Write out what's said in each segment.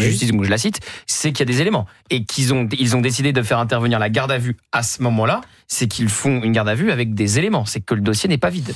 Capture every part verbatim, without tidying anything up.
de justice, donc je la cite, c'est qu'il y a des éléments. Et qu'ils ont, ils ont décidé de faire intervenir la garde à vue à ce moment-là, c'est qu'ils font une garde à vue avec des éléments. C'est que le dossier n'est pas vide.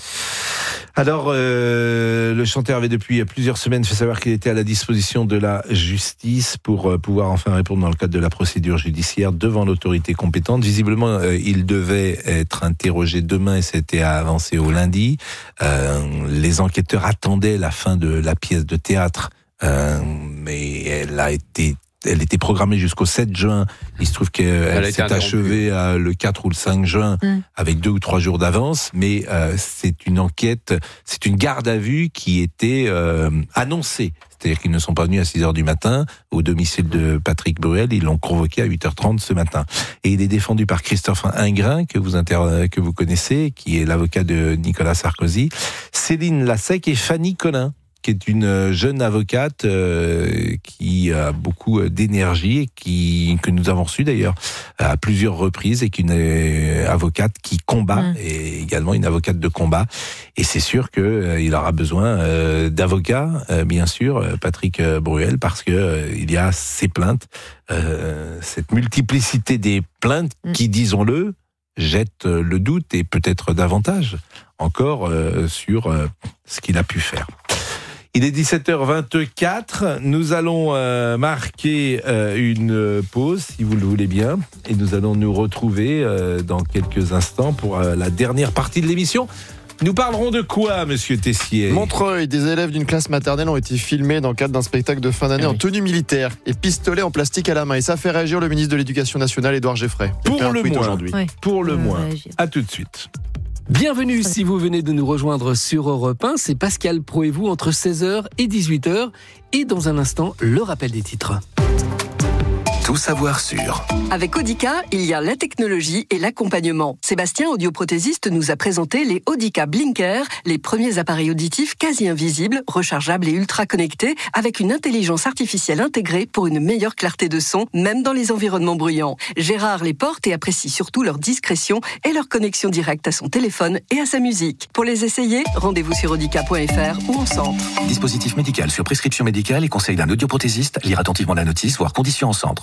Alors, euh, le chanteur avait depuis plusieurs semaines fait savoir qu'il était à la disposition de la justice pour euh, pouvoir enfin répondre dans le cadre de la procédure judiciaire devant l'autorité compétente. Visiblement, euh, il devait être interrogé demain et c'était avancé au lundi. Euh, les enquêteurs attendaient la fin de la pièce de théâtre, euh, mais elle a été Elle était programmée jusqu'au sept juin. Il se trouve qu'elle s'est achevée euh, le quatre ou le cinq juin, mmh. avec deux ou trois jours d'avance. Mais euh, c'est une enquête, c'est une garde à vue qui était euh, annoncée. C'est-à-dire qu'ils ne sont pas venus à six heures du matin au domicile de Patrick Bruel. Ils l'ont convoqué à huit heures trente ce matin. Et il est défendu par Christophe Ingrin, que vous, inter... que vous connaissez, qui est l'avocat de Nicolas Sarkozy, Céline Lassec et Fanny Collin, qui est une jeune avocate euh, qui a beaucoup d'énergie et qui que nous avons reçue d'ailleurs à plusieurs reprises et qui est une euh, avocate qui combat mmh. et également une avocate de combat. Et c'est sûr que euh, il aura besoin euh, d'avocats, euh, bien sûr, Patrick Bruel, parce que euh, il y a ces plaintes, euh, cette multiplicité des plaintes mmh. qui, disons-le, jettent le doute et peut-être davantage encore euh, sur euh, ce qu'il a pu faire. Il est dix-sept heures vingt-quatre, nous allons euh, marquer euh, une pause, si vous le voulez bien, et nous allons nous retrouver euh, dans quelques instants pour euh, la dernière partie de l'émission. Nous parlerons de quoi, monsieur Tessier ? Montreuil, des élèves d'une classe maternelle ont été filmés dans le cadre d'un spectacle de fin d'année oui. en tenue militaire et pistolet en plastique à la main. Et ça fait réagir le ministre de l'Éducation nationale, Édouard Geffray. Pour le moins, oui. pour le moins. À tout de suite. Bienvenue si vous venez de nous rejoindre sur Europe un, c'est Pascal Pro et vous entre seize heures et dix-huit heures. Et dans un instant, le rappel des titres. Tout savoir sur. Avec Audica, il y a la technologie et l'accompagnement. Sébastien, audioprothésiste, nous a présenté les Audica Blinker, les premiers appareils auditifs quasi invisibles, rechargeables et ultra connectés, avec une intelligence artificielle intégrée pour une meilleure clarté de son, même dans les environnements bruyants. Gérard les porte et apprécie surtout leur discrétion et leur connexion directe à son téléphone et à sa musique. Pour les essayer, rendez-vous sur audica point f r ou en centre. Dispositif médical sur prescription médicale et conseil d'un audioprothésiste. Lire attentivement la notice, voire conditions en centre.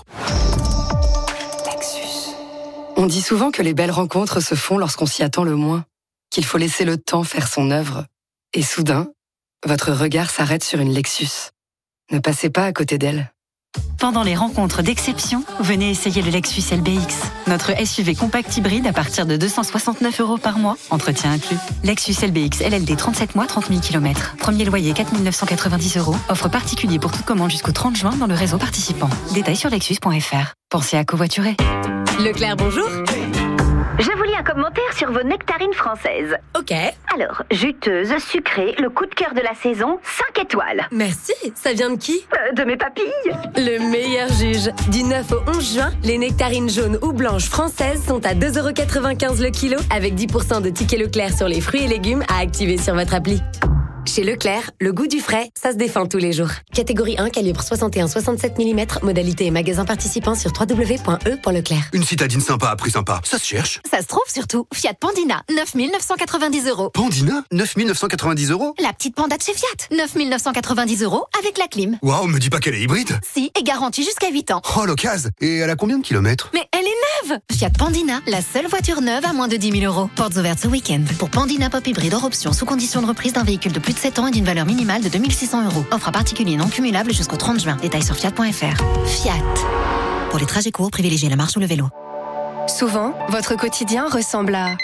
Lexus. On dit souvent que les belles rencontres se font lorsqu'on s'y attend le moins, qu'il faut laisser le temps faire son œuvre. Et soudain, votre regard s'arrête sur une Lexus. Ne passez pas à côté d'elle. Pendant les rencontres d'exception, venez essayer le Lexus L B X. Notre S U V compact hybride à partir de deux cent soixante-neuf euros par mois, entretien inclus. Lexus L B X L L D trente-sept mois, trente mille kilomètres. Premier loyer quatre mille neuf cent quatre-vingt-dix euros. Offre particulier pour toute commande jusqu'au trente juin dans le réseau participant. Détails sur lexus point f r. Pensez à covoiturer. Leclerc, bonjour. Je vous lis un commentaire sur vos nectarines françaises. Ok. Alors, juteuse, sucrée, le coup de cœur de la saison, cinq étoiles. Merci, ça vient de qui ? euh, De mes papilles. Le meilleur juge. Du neuf au onze juin, les nectarines jaunes ou blanches françaises sont à deux euros quatre-vingt-quinze le kilo, avec dix pour cent de tickets Leclerc sur les fruits et légumes à activer sur votre appli. Chez Leclerc, le goût du frais, ça se défend tous les jours. Catégorie un, calibre soixante et un virgule soixante-sept millimètres, modalité et magasin participant sur w w w point e point leclerc. Une citadine sympa à prix sympa, ça se cherche. Ça se trouve surtout. Fiat Pandina, neuf mille neuf cent quatre-vingt-dix euros. Pandina, neuf mille neuf cent quatre-vingt-dix euros. La petite panda de chez Fiat, neuf mille neuf cent quatre-vingt-dix euros avec la clim. Waouh, me dis pas qu'elle est hybride. Si, et garantie jusqu'à huit ans. Oh, l'occasion. Et elle a combien de kilomètres ? Mais elle est neuve. Fiat Pandina, la seule voiture neuve à moins de dix mille euros. Portes ouvertes ce week-end. Pour Pandina Pop Hybride hors option, sous condition de reprise d'un véhicule de plus de sept ans et d'une valeur minimale de deux mille six cents euros. Offre à particulier non cumulable jusqu'au trente juin. Détails sur fiat point f r. Fiat. Pour les trajets courts, privilégiez la marche ou le vélo. Souvent, votre quotidien ressemble à...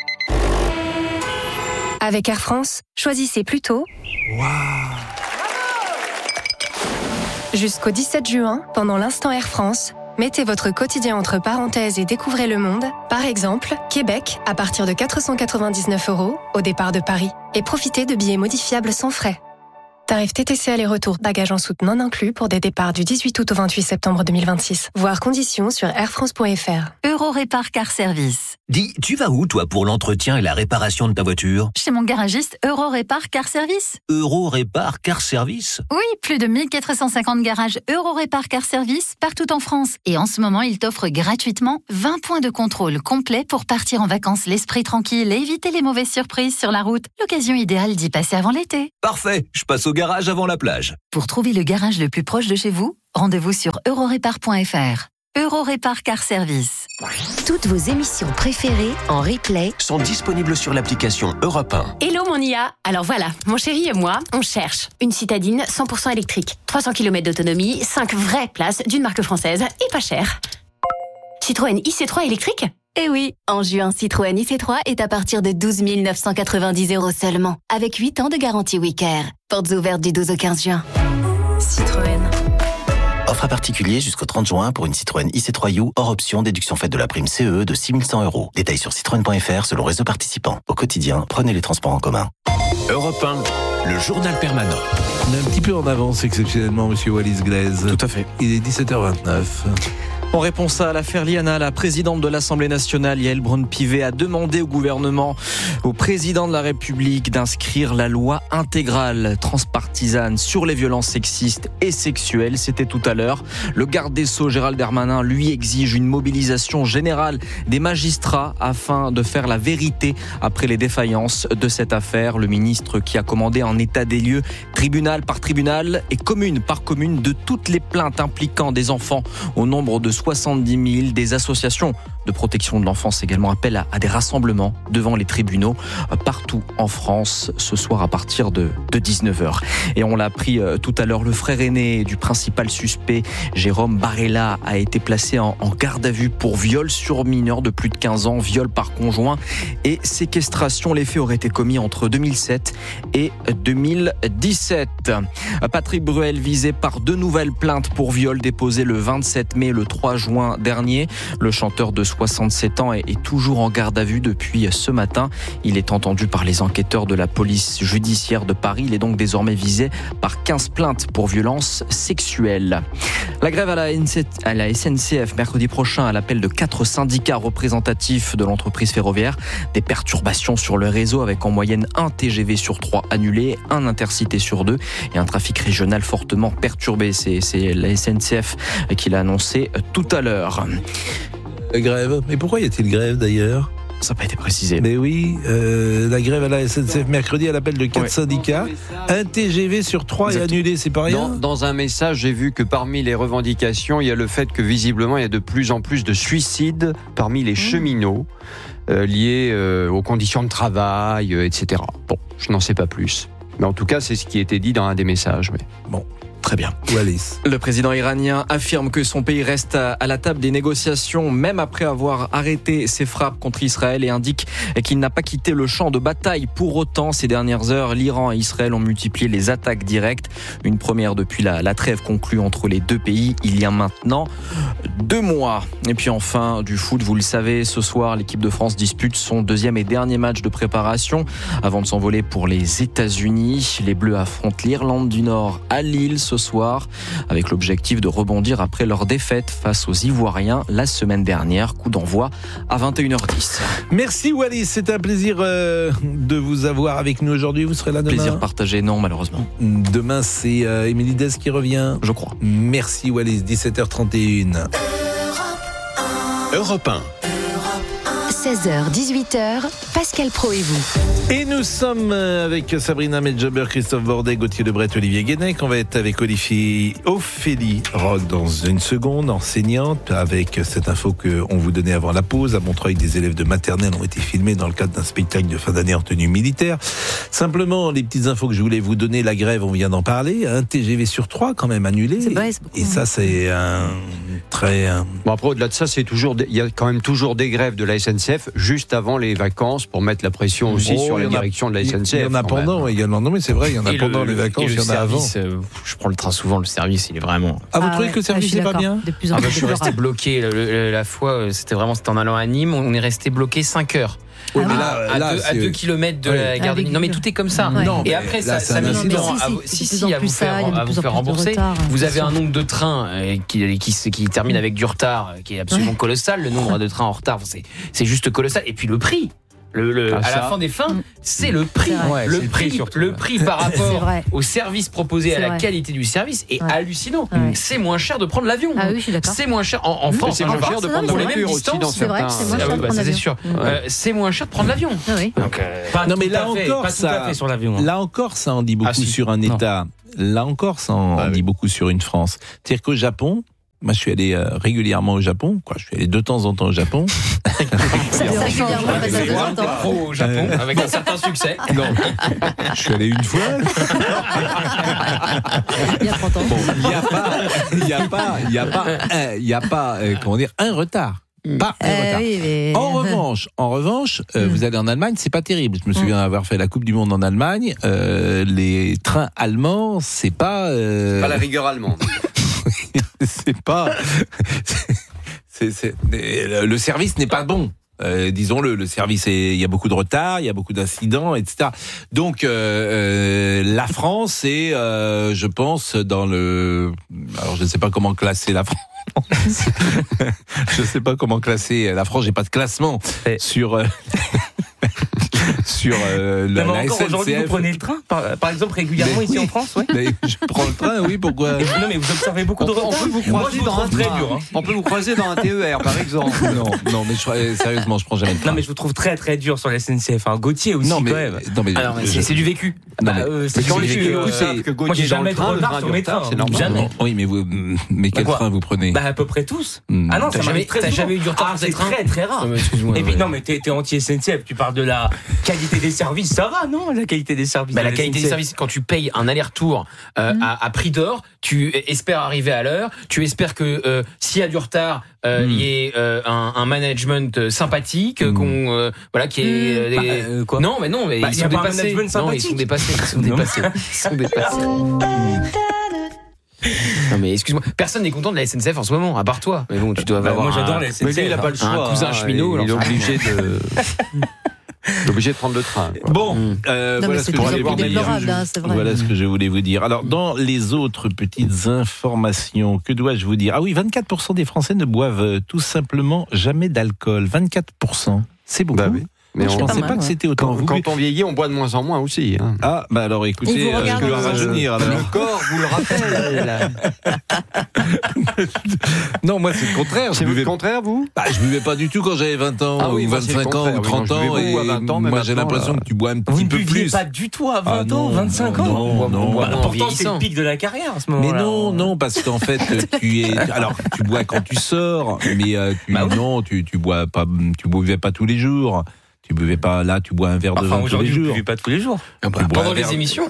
Avec Air France, choisissez plutôt... Waouh. Jusqu'au dix-sept juin, pendant l'instant Air France, mettez votre quotidien entre parenthèses et découvrez le monde. Par exemple, Québec, à partir de quatre cent quatre-vingt-dix-neuf euros au départ de Paris. Et profitez de billets modifiables sans frais. Tarif T T C aller-retour, bagages en soute non inclus pour des départs du dix-huit août au vingt-huit septembre deux mille vingt-six. Voir conditions sur air france point f r. Eurorépar Car Service. Dis, tu vas où, toi, pour l'entretien et la réparation de ta voiture ? Chez mon garagiste Eurorépar Car Service. Eurorépar Car Service ? Oui, plus de mille quatre cent cinquante garages Eurorépar Car Service partout en France. Et en ce moment, il t'offre gratuitement vingt points de contrôle complets pour partir en vacances l'esprit tranquille et éviter les mauvaises surprises sur la route. L'occasion idéale d'y passer avant l'été. Parfait, je passe au au garage avant la plage. Pour trouver le garage le plus proche de chez vous, rendez-vous sur eurorépar point f r. Eurorépar Car Service. Toutes vos émissions préférées en replay sont disponibles sur l'application Europe un. Hello mon I A. Alors voilà, mon chéri et moi, on cherche une citadine cent pour cent électrique, trois cents kilomètres d'autonomie, cinq vraies places d'une marque française et pas cher. Citroën I C trois électrique ? Eh oui, en juin, Citroën I C trois est à partir de douze mille neuf cent quatre-vingt-dix euros seulement, avec huit ans de garantie WeCare. Portes ouvertes du douze au quinze juin. Citroën. Offre à particulier jusqu'au trente juin pour une Citroën I C trois U hors option déduction faite de la prime C E de six mille cent euros. Détails sur citroën point f r selon réseau participant. Au quotidien, prenez les transports en commun. Europe un, le journal permanent. On est un petit peu en avance exceptionnellement, monsieur Wallis Glaise. Tout à fait. Il est dix-sept heures vingt-neuf. En réponse à l'affaire Liana, la présidente de l'Assemblée nationale, Yaël Braun-Pivet, a demandé au gouvernement, au président de la République, d'inscrire la loi intégrale transpartisane sur les violences sexistes et sexuelles. C'était tout à l'heure. Le garde des Sceaux, Gérald Darmanin, lui exige une mobilisation générale des magistrats afin de faire la vérité après les défaillances de cette affaire. Le ministre qui a commandé un état des lieux, tribunal par tribunal et commune par commune, de toutes les plaintes impliquant des enfants au nombre de soixante-dix mille. Des associations de protection de l'enfance également appellent à, à des rassemblements devant les tribunaux euh, partout en France ce soir à partir de, de dix-neuf heures. Et on l'a appris euh, tout à l'heure, le frère aîné du principal suspect, Jérôme Barella, a été placé en, en garde à vue pour viol sur mineur de plus de quinze ans, viol par conjoint et séquestration. Les faits auraient été commis entre deux mille sept et deux mille dix-sept. Patrick Bruel visé par deux nouvelles plaintes pour viol déposées le vingt-sept mai et le trois juin dernier. Le chanteur de soixante-sept ans est, est toujours en garde à vue depuis ce matin. Il est entendu par les enquêteurs de la police judiciaire de Paris. Il est donc désormais visé par quinze plaintes pour violences sexuelles. La grève à la, à la S N C F mercredi prochain à l'appel de quatre syndicats représentatifs de l'entreprise ferroviaire. Des perturbations sur le réseau avec en moyenne un T G V sur trois annulé, un intercité sur deux et un trafic régional fortement perturbé. C'est, c'est la S N C F qui l'a annoncé tout à l'heure. Grève. Mais pourquoi y a-t-il grève d'ailleurs ? Ça n'a pas été précisé. Mais oui, euh, la grève à la S N C F mercredi à l'appel de quatre ouais. syndicats. Un T G V sur trois est annulé, c'est pas rien. Dans, dans un message, j'ai vu que parmi les revendications, il y a le fait que visiblement, il y a de plus en plus de suicides parmi les cheminots euh, liés euh, aux conditions de travail, euh, et cetera. Bon, je n'en sais pas plus. Mais en tout cas, c'est ce qui était dit dans un des messages. Mais... Bon. Très bien. Wallis. Le président iranien affirme que son pays reste à la table des négociations, même après avoir arrêté ses frappes contre Israël, et indique qu'il n'a pas quitté le champ de bataille. Pour autant, ces dernières heures, l'Iran et Israël ont multiplié les attaques directes. Une première depuis la, la trêve conclue entre les deux pays il y a maintenant deux mois. Et puis enfin, du foot, vous le savez, ce soir, l'équipe de France dispute son deuxième et dernier match de préparation avant de s'envoler pour les États-Unis. Les Bleus affrontent l'Irlande du Nord à Lille ce soir, avec l'objectif de rebondir après leur défaite face aux Ivoiriens la semaine dernière. Coup d'envoi à vingt et une heures dix. Merci Wallis, c'est un plaisir euh, de vous avoir avec nous aujourd'hui. Vous serez là demain ? Plaisir partagé, non malheureusement. Demain c'est euh, Émilie Dez qui revient. Je crois. Merci Wallis, dix-sept heures trente et une. Europe un. seize heures dix-huit heures, Pascal Pro et vous. Et nous sommes avec Sabrina Medjaber, Christophe Bordet, Gauthier Lebret, Olivier Guénec. On va être avec Ophélie, Ophélie Roque dans une seconde, enseignante, avec cette info qu'on vous donnait avant la pause. À Montreuil, des élèves de maternelle ont été filmés dans le cadre d'un spectacle de fin d'année en tenue militaire. Simplement, les petites infos que je voulais vous donner, la grève, on vient d'en parler. Un T G V sur trois quand même annulé. C'est pas, c'est et ça, c'est un très... Un... Bon, après, au-delà de ça, c'est toujours des... il y a quand même toujours des grèves de la S N C F juste avant les vacances pour mettre la pression aussi oh, sur la direction de la S N C F. Il y en a pendant également. Non, mais c'est vrai, il y en a et pendant le, les vacances, il y en a avant. Euh, je prends le train souvent, le service, il est vraiment. Ah, vous ah trouvez ouais, que le service n'est pas bien ? De plus en plus. Ah, bah, je suis resté bloqué. Le, le, la fois, c'était vraiment, c'était en allant à Nîmes, on est resté bloqué cinq heures. Oui, mais là, à, là, deux, à deux kilomètres de ouais. la gare de Nîmes. Non, mais tout est comme ça. Ouais. Non, et après, là, ça, ça met du temps à, si, si, si, à vous faire, à vous faire rembourser. Vous avez un nombre de trains qui, qui, qui termine avec du retard, qui est absolument colossal. Le nombre de trains en retard, c'est, c'est juste colossal. Et puis le prix. Le, le, ah, à ça. la fin des fins, c'est le prix. Ouais, le, c'est prix le prix surtout, le ouais. prix par rapport au service proposé, C'est à la vrai. qualité du service est Ouais. hallucinant. Ouais. C'est moins cher de prendre l'avion. Ah oui, je suis d'accord. C'est moins cher en, en France. C'est moins cher de prendre pour la les mêmes voiture aussi distances. dans C'est vrai certains. que c'est moins Ah cher oui, de bah, prendre ça, c'est l'avion. sûr. Mm. Euh, c'est moins cher de prendre l'avion. Ah oui. Donc, euh, Pas Non, tout mais là à fait, encore, pas tout ça- à fait sur l'avion. hein. Là encore, ça en dit beaucoup Ah, si. sur un Non. État. Là encore, ça en Ah, dit oui. beaucoup sur une France. C'est-à-dire qu'au Japon, moi je suis allé euh, régulièrement au Japon, quoi, je suis allé de temps en temps au Japon. Ça fait régulièrement, pas ça de temps en temps. pro au Japon avec un certain succès. Non, je suis allé une fois. Il y a trente ans. Bon, il n'y a pas, il y a pas, il y a pas, un- il y a pas, euh, comment dire, un retard. Pas un Euh, retard. oui, mais... En revanche, en revanche, euh, Mm. vous allez en Allemagne, c'est pas terrible. Je me souviens avoir fait la Coupe du Monde en Allemagne. Euh, les trains allemands, c'est pas. euh, Pas la rigueur allemande. c'est pas. c'est, c'est- le le service n'est pas bon. Euh, disons-le, le service est, il y a beaucoup de retard, il y a beaucoup d'incidents, et cetera. Donc, euh, euh, la France est, euh, je pense, dans le. Alors, je ne sais pas comment classer la France. Je ne sais pas comment classer la France. J'ai pas de classement sur. euh, sur euh, la, Non, mais la encore aujourd'hui, vous S N C F. prenez le train, par, par exemple, régulièrement Mais ici oui. en France, ouais. Mais je prends le train, oui, pourquoi? Non, mais vous observez beaucoup de On peut, on retard. peut vous Moi, croiser je vous dans un trouve très train. dur. hein. On peut vous croiser dans un T E R, par exemple. Non, non, mais je, sérieusement, je prends jamais le train. Non, mais je vous trouve très très dur sur la S N C F. Hein. Gauthier aussi, non, mais, quand même. non, mais, Alors, mais c'est, c'est du vécu. Non, Bah, mais- euh, c'est Mais quand du les vécu, vieux euh, savent que moi, Gauthier j'ai est dans le jamais de train, le retard train sur du mes retard, trains. c'est normal. Jamais. Non, oui, mais vous, mais quel quoi train vous prenez? Bah, à peu près tous. Hmm. Ah non, T'as ça jamais- m'arrive très t'as souvent. jamais eu du retard Ah, sur c'est tes trains très très rare. Non, mais excuse-moi, Et puis ouais. non, mais t'es, t'es anti-S N C F, tu parles de la qualité des services, ça va, non? La qualité des services. Bah, de la la qualité S N C F. des services, quand tu payes un aller-retour euh, Mm. à, à prix d'or, tu espères arriver à l'heure, tu espères que euh, s'il y a du retard, euh, Mm. il y ait euh, un, un management euh, sympathique, Mm. qu'on euh, voilà, qui est euh, des- Bah, euh, quoi non, mais non, mais Bah, ils y a sont pas un dépassés. management Non, ils sympathique. sont dépassés. Ils sont Non. dépassés. Ils sont dépassés. Non mais excuse-moi, personne n'est content de la S N C F en ce moment, à part toi. Mais bon, tu dois Bah, avoir. moi, j'adore un- la S N C F. Mais lui, il a pas le choix. Un cousin hein. cheminot, Il est alors. obligé de. Il est obligé de prendre le train. quoi. Bon, Mm. euh, Non, mais voilà c'est ce que de je plus voulais en vous plus dire. déplorable, hein, c'est vrai. Voilà ce que je voulais vous dire. Alors, dans les autres petites informations, que dois-je vous dire? Ah oui, vingt-quatre pour cent des Français ne boivent euh, tout simplement jamais d'alcool. vingt-quatre pour cent. C'est beaucoup. Bah oui. Mais je on- ne pensais pas pas mal, que ouais. c'était autant. Quand, Vous quand buvez- on vieillit, on boit de moins en moins aussi. hein. Ah, bah alors Il écoutez, vous euh, regarde je dois dans un- rajeunir. alors. Le corps vous le rappelle. Non, moi c'est le contraire. Je C'est le buvais, contraire, vous bah, je buvais pas du tout quand j'avais vingt ans, Ah oui, ou moi, c'est le vingt-cinq ans, contraire. ou Oui, trente moi, je ans. buvais beaucoup Et à vingt ans, mais moi j'ai maintenant, l'impression là- que tu bois un Vous petit ne peu buviez plus. pas du tout à Ah vingt non, ans, vingt-cinq ans. non, non. boit en Pourtant, c'est vieillissant. le pic de la carrière à ce Mais moment-là. non, non, parce qu'en fait, tu es. Alors, tu bois quand tu sors, mais euh, tu, Bah oui. non, tu, tu bois pas, tu buvais pas tous les jours. Tu buvais pas. Là, tu bois un verre de Enfin, vin tous les aujourd'hui, vous ne jours. buvez pas tous les jours. Tu bois Pendant un les verre- émissions.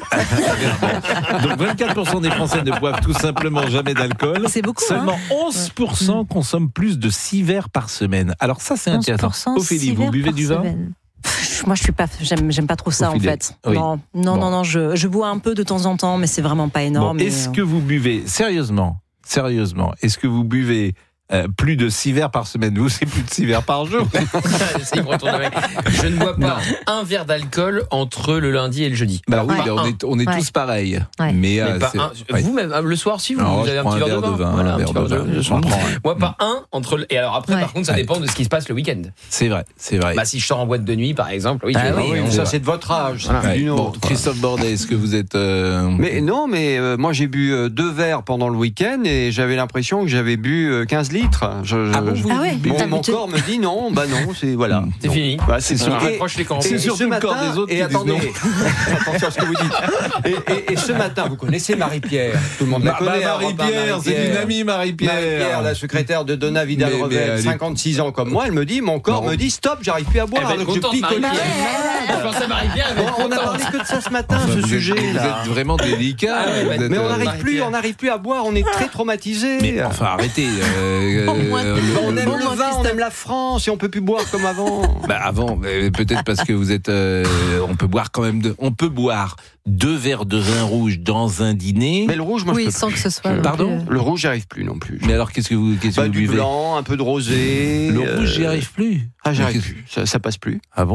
Donc, vingt-quatre pour cent des Français ne boivent tout simplement jamais d'alcool. C'est beaucoup, Seulement hein. onze pour cent consomment plus de six verres par semaine. Alors ça, c'est intéressant. Ophélie, vous buvez du vin? Pff, Moi, je suis pas, j'aime, j'aime pas trop ça Ophélie. en fait. Oui. Non, non, Bon. non, non. Je, je bois un peu de temps en temps, mais c'est vraiment pas Bon, énorme. et, est-ce euh, que vous buvez, sérieusement, sérieusement, est-ce que vous buvez euh, plus de six verres par semaine? Vous, c'est plus de six verres par jour. Ça, il me retourne avec. Je ne bois pas un verre d'alcool entre le lundi et le jeudi. Bah oui, Pas mais on un. est, on est Ouais. tous pareils. Ouais. Mais, Mais euh, pas c'est- un. ouais. Vous, même le soir, si vous, Alors, vous je avez un prends petit verre de vin. un Voilà, un verre petit de verre vin, de j'en prends un. Moi, pas un entre. le- Et alors après, Ouais. par contre, ça Ouais. dépend de ce qui se passe le week-end. C'est vrai, c'est vrai. Bah, si je sors en boîte de nuit, par exemple, oui. Ah tu- oui, on- ça c'est de votre âge, c'est Ouais. plus d'une Bon, autre. Christophe Bordet, est-ce que vous êtes euh, Mais non, mais euh, moi j'ai bu euh, deux verres pendant le week-end et j'avais l'impression que j'avais bu euh, quinze litres. Je, je- Ah bon, vous Ah ouais. mon T'as mon bu- corps me dit non, bah non, c'est voilà. C'est Non. fini. Bah, c'est On sûr. raccroche les Et, campagnes. et surtout ce le matin, corps des autres et qui disent attendez, non. attention à ce que vous dites. Et, et- et ce matin, vous connaissez Marie-Pierre, tout le monde la Bah, connaît. bah, Europe un, Marie-Pierre, c'est une Marie-Pierre. amie, Marie-Pierre. Marie-Pierre, la secrétaire de Donna Mais- mais Vidal-Revel, elle est- cinquante-six ans comme moi, elle me dit, mon corps Non. me dit stop, j'arrive plus à Elle boire. va être Donc je contente, picole. Marie-Pierre. Je pense à Marie-Pierre, elle va Bon, être on a contente. parlé que de ça ce matin, Enfin, ce vous êtes- sujet. Vous là. êtes vraiment délicat. Ah ouais, vous bah, êtes, Mais on euh, n'arrive plus, Marie-Pierre. on n'arrive plus à boire, on est très traumatisés. Mais enfin, arrêtez. euh, Au moins, euh, Bah, le- on le- aime Bon, le moi, vin, on Christophe. aime la France et on peut plus boire comme avant. Bah avant, euh, peut-être parce que vous êtes, euh, on peut boire quand même, de, on peut boire deux verres de vin rouge dans un dîner. Mais le rouge, moi, je Oui, peux sans plus. que ce soit. Je- non Pardon plus, euh, Le rouge, j'y arrive plus non plus. Mais alors, qu'est-ce que vous, qu'est-ce que Bah, vous du buvez? blanc, un peu de rosé. Le euh, rouge, j'y arrive plus. Ah, j'y Mais arrive qu'est-ce- plus. Ça, ça passe plus. Ah bon?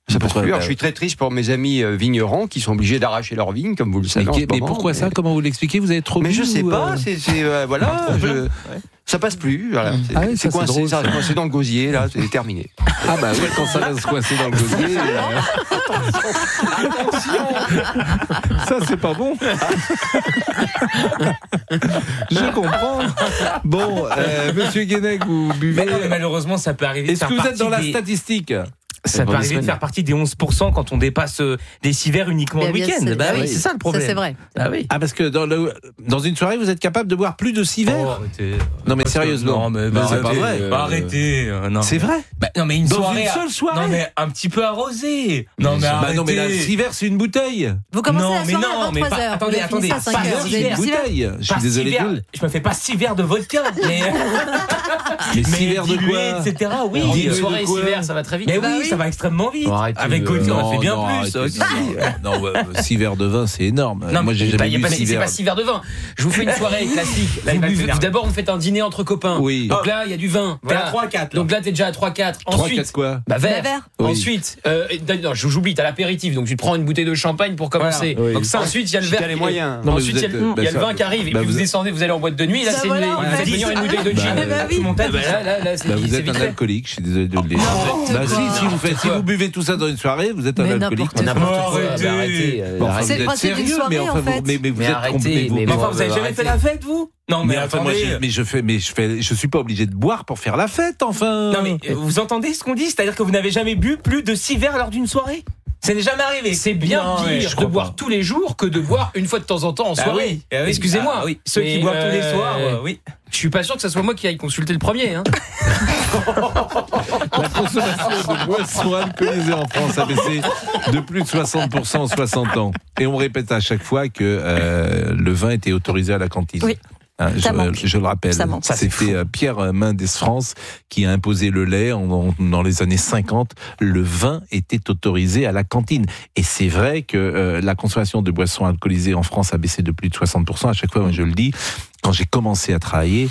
Ça passe plus. Alors, je suis très triste pour mes amis euh, vignerons qui sont obligés d'arracher leurs vignes, comme vous le savez. Mais, mais moment, pourquoi mais... ça? Comment vous l'expliquez? Vous avez trop Mais bu, je sais ou pas. euh... C'est, c'est euh, voilà. je... ouais. Ça passe plus. Voilà. C'est, ah oui, c'est ça, coincé, c'est drôle, ça reste coincé dans le gosier. Là, c'est terminé. Ah bah oui, quand ça reste coincé dans le gosier. euh... Attention. Ça c'est pas bon. Je comprends. Bon, euh, Monsieur Guénec, vous buvez. Mais non, mais malheureusement, ça peut arriver. Est-ce que vous êtes dans la des... statistique? Ça peut arriver de faire partie des onze pour cent quand on dépasse des six verres uniquement bien le week-end. C'est, bah oui, oui, c'est ça le problème. Ça, c'est vrai. Ah oui. Ah, parce que dans, le, dans une soirée, vous êtes capable de boire plus de six verres? Oh, arrêtez. Non, mais sérieusement. Non, mais bah, c'est pas vrai. Euh, bah, arrêtez. Euh, non, c'est mais... vrai? Bah, non, mais une dans soirée. Une seule soirée? Non, mais un petit peu arrosé. Non, mais bah, arrêtez. non, mais là, six verres, c'est une bouteille. Vous commencez non, la soirée non, à vingt-trois heures. Attendez, attendez. Pas cinq heures. Vous avez une bouteille. Je suis désolé de vous. Je me fais pas six verres de vodka. Mais. Mais six verres de quoi? et cetera. Oui. Une soirée six verres, ça va très vite. Mais oui, ça va extrêmement vite. Avec vodka, on fait bien plus. Non, six verres de vin, c'est énorme. Non, moi, j'ai jamais bu six c'est verres. pas six verres de vin. Je vous fais une soirée classique. Là, vous d'abord, vous faites un dîner entre copains. Oui. Donc là, il y a du vin. Voilà, trois quatre. Donc là, t'es déjà à trois quatre. Ensuite, quoi? Bah, verre. Oui. Ensuite, euh, non, j'oublie, t'as l'apéritif. Donc tu prends une bouteille de champagne pour commencer. Voilà. Oui. Donc ça, ensuite, il y a le verre. les moyens. Non, ensuite, il y a le, bah, il y a le ça, vin qui arrive. Et bah, puis vous vous descendez, vous allez en boîte de nuit. Là, Ça, c'est voilà, une, en vous fait. faites venir une bouteille de Bah, gin. bah, oui. Tout montage. Bah, là, là, là, c'est, bah, vous c'est êtes vite un fait. alcoolique, je suis désolé de le dire. Bah si, si vous faites, si vous buvez tout ça dans une soirée, vous êtes un Mais alcoolique. n'importe quoi. Arrêtez. Arrêtez. Bon, enfin, C'est vous le êtes principe d'une sérieux, soirée, mais enfin, en fait. vous, mais, mais vous Mais êtes arrêtez, complet- vous- mais vous- enfin, vous vous avez arrêtez. jamais fait la fête, vous? Non, mais enfin, moi, attendez. je, mais je fais, mais je fais, je suis pas obligé de boire pour faire la fête, enfin. Non, mais euh, vous entendez ce qu'on dit? C'est-à-dire que vous n'avez jamais bu plus de six verres lors d'une soirée? Ça n'est jamais arrivé. C'est bien Non, pire ouais, je de crois boire pas. tous les jours que de boire une fois de temps en temps en Bah soirée. oui, Eh oui. Excusez-moi. Ah oui. Ceux Mais, qui boivent tous les euh, soirs, euh, oui. Je suis pas sûr que ce soit moi qui aille consulter le premier. Hein. La consommation de boissons alcoolisées en France a baissé de plus de soixante pour cent en soixante ans. Et on répète à chaque fois que euh, le vin était autorisé à la cantine. Oui. Hein, je, manque. je le rappelle, Ça manque. Ça, c'est c'était euh, Pierre Mendès France qui a imposé le lait en, en- dans les années cinquante. Le vin était autorisé à la cantine. Et c'est vrai que euh, la consommation de boissons alcoolisées en France a baissé de plus de soixante pour cent. À chaque fois, moi, je le dis, quand j'ai commencé à travailler,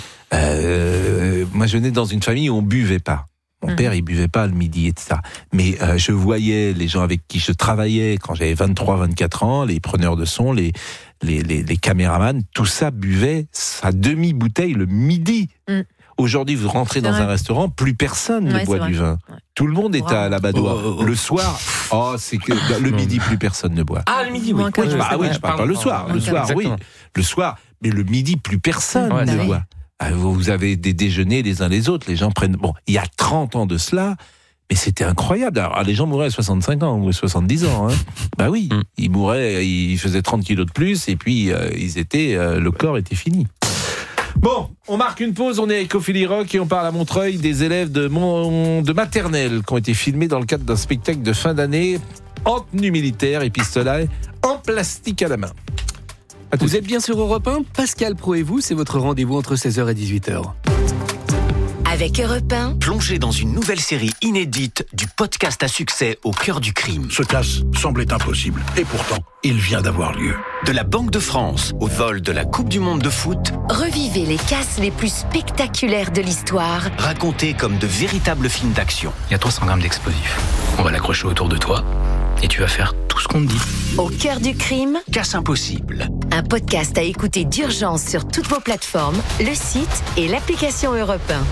euh, moi je venais dans une famille où on buvait pas. Mon Mmh. père, il buvait pas le midi, et cetera. Mais euh, je voyais les gens avec qui je travaillais quand j'avais vingt-trois, vingt-quatre ans, les preneurs de son, les, les, les, les caméramans, tout ça buvait sa demi-bouteille le midi. Mmh. Aujourd'hui, vous rentrez C'est dans vrai. un restaurant, plus personne Ouais, ne boit c'est du vrai. vin. Ouais. Tout le monde est Bravo. à l'abat-doigt. Oh, oh, oh. Le soir, oh, c'est que le midi, plus personne ne boit. Ah, le midi, oui. Moins Oui, je Ouais, parle, c'est oui, vrai. je parle pas le soir. Le Moins soir, oui. Exactement. Le soir, mais le midi, plus personne Ouais, ne bah oui. boit. Ah, Vous avez des déjeuners les uns les autres. Les gens prennent. Bon, il y a trente ans de cela. Mais c'était incroyable. Alors, les gens mouraient à soixante-cinq ans ou soixante-dix ans. Hein. Bah oui, Mm. ils mouraient, ils faisaient trente kilos de plus et puis euh, ils étaient, euh, le corps était fini. Bon, on marque une pause, on est avec Ophélie Rock et on parle à Montreuil des élèves de, mon, de maternelle qui ont été filmés dans le cadre d'un spectacle de fin d'année en tenue militaire et pistolet en plastique à la main. À tout de Vous suite. êtes bien sur Europe un, Pascal Pro et vous, c'est votre rendez-vous entre seize heures et dix-huit heures. Avec Europe un, Plongez dans une nouvelle série inédite du podcast à succès Au cœur du crime. Ce casse semblait impossible. Et pourtant, il vient d'avoir lieu. De la Banque de France au vol de la Coupe du Monde de foot, revivez les casses les plus spectaculaires de l'histoire. racontés comme de véritables films d'action. Il y a trois cents grammes d'explosifs. On va l'accrocher autour de toi et tu vas faire tout ce qu'on te dit. Au cœur du crime, Casse impossible. un podcast à écouter d'urgence sur toutes vos plateformes, le site et l'application Europe un.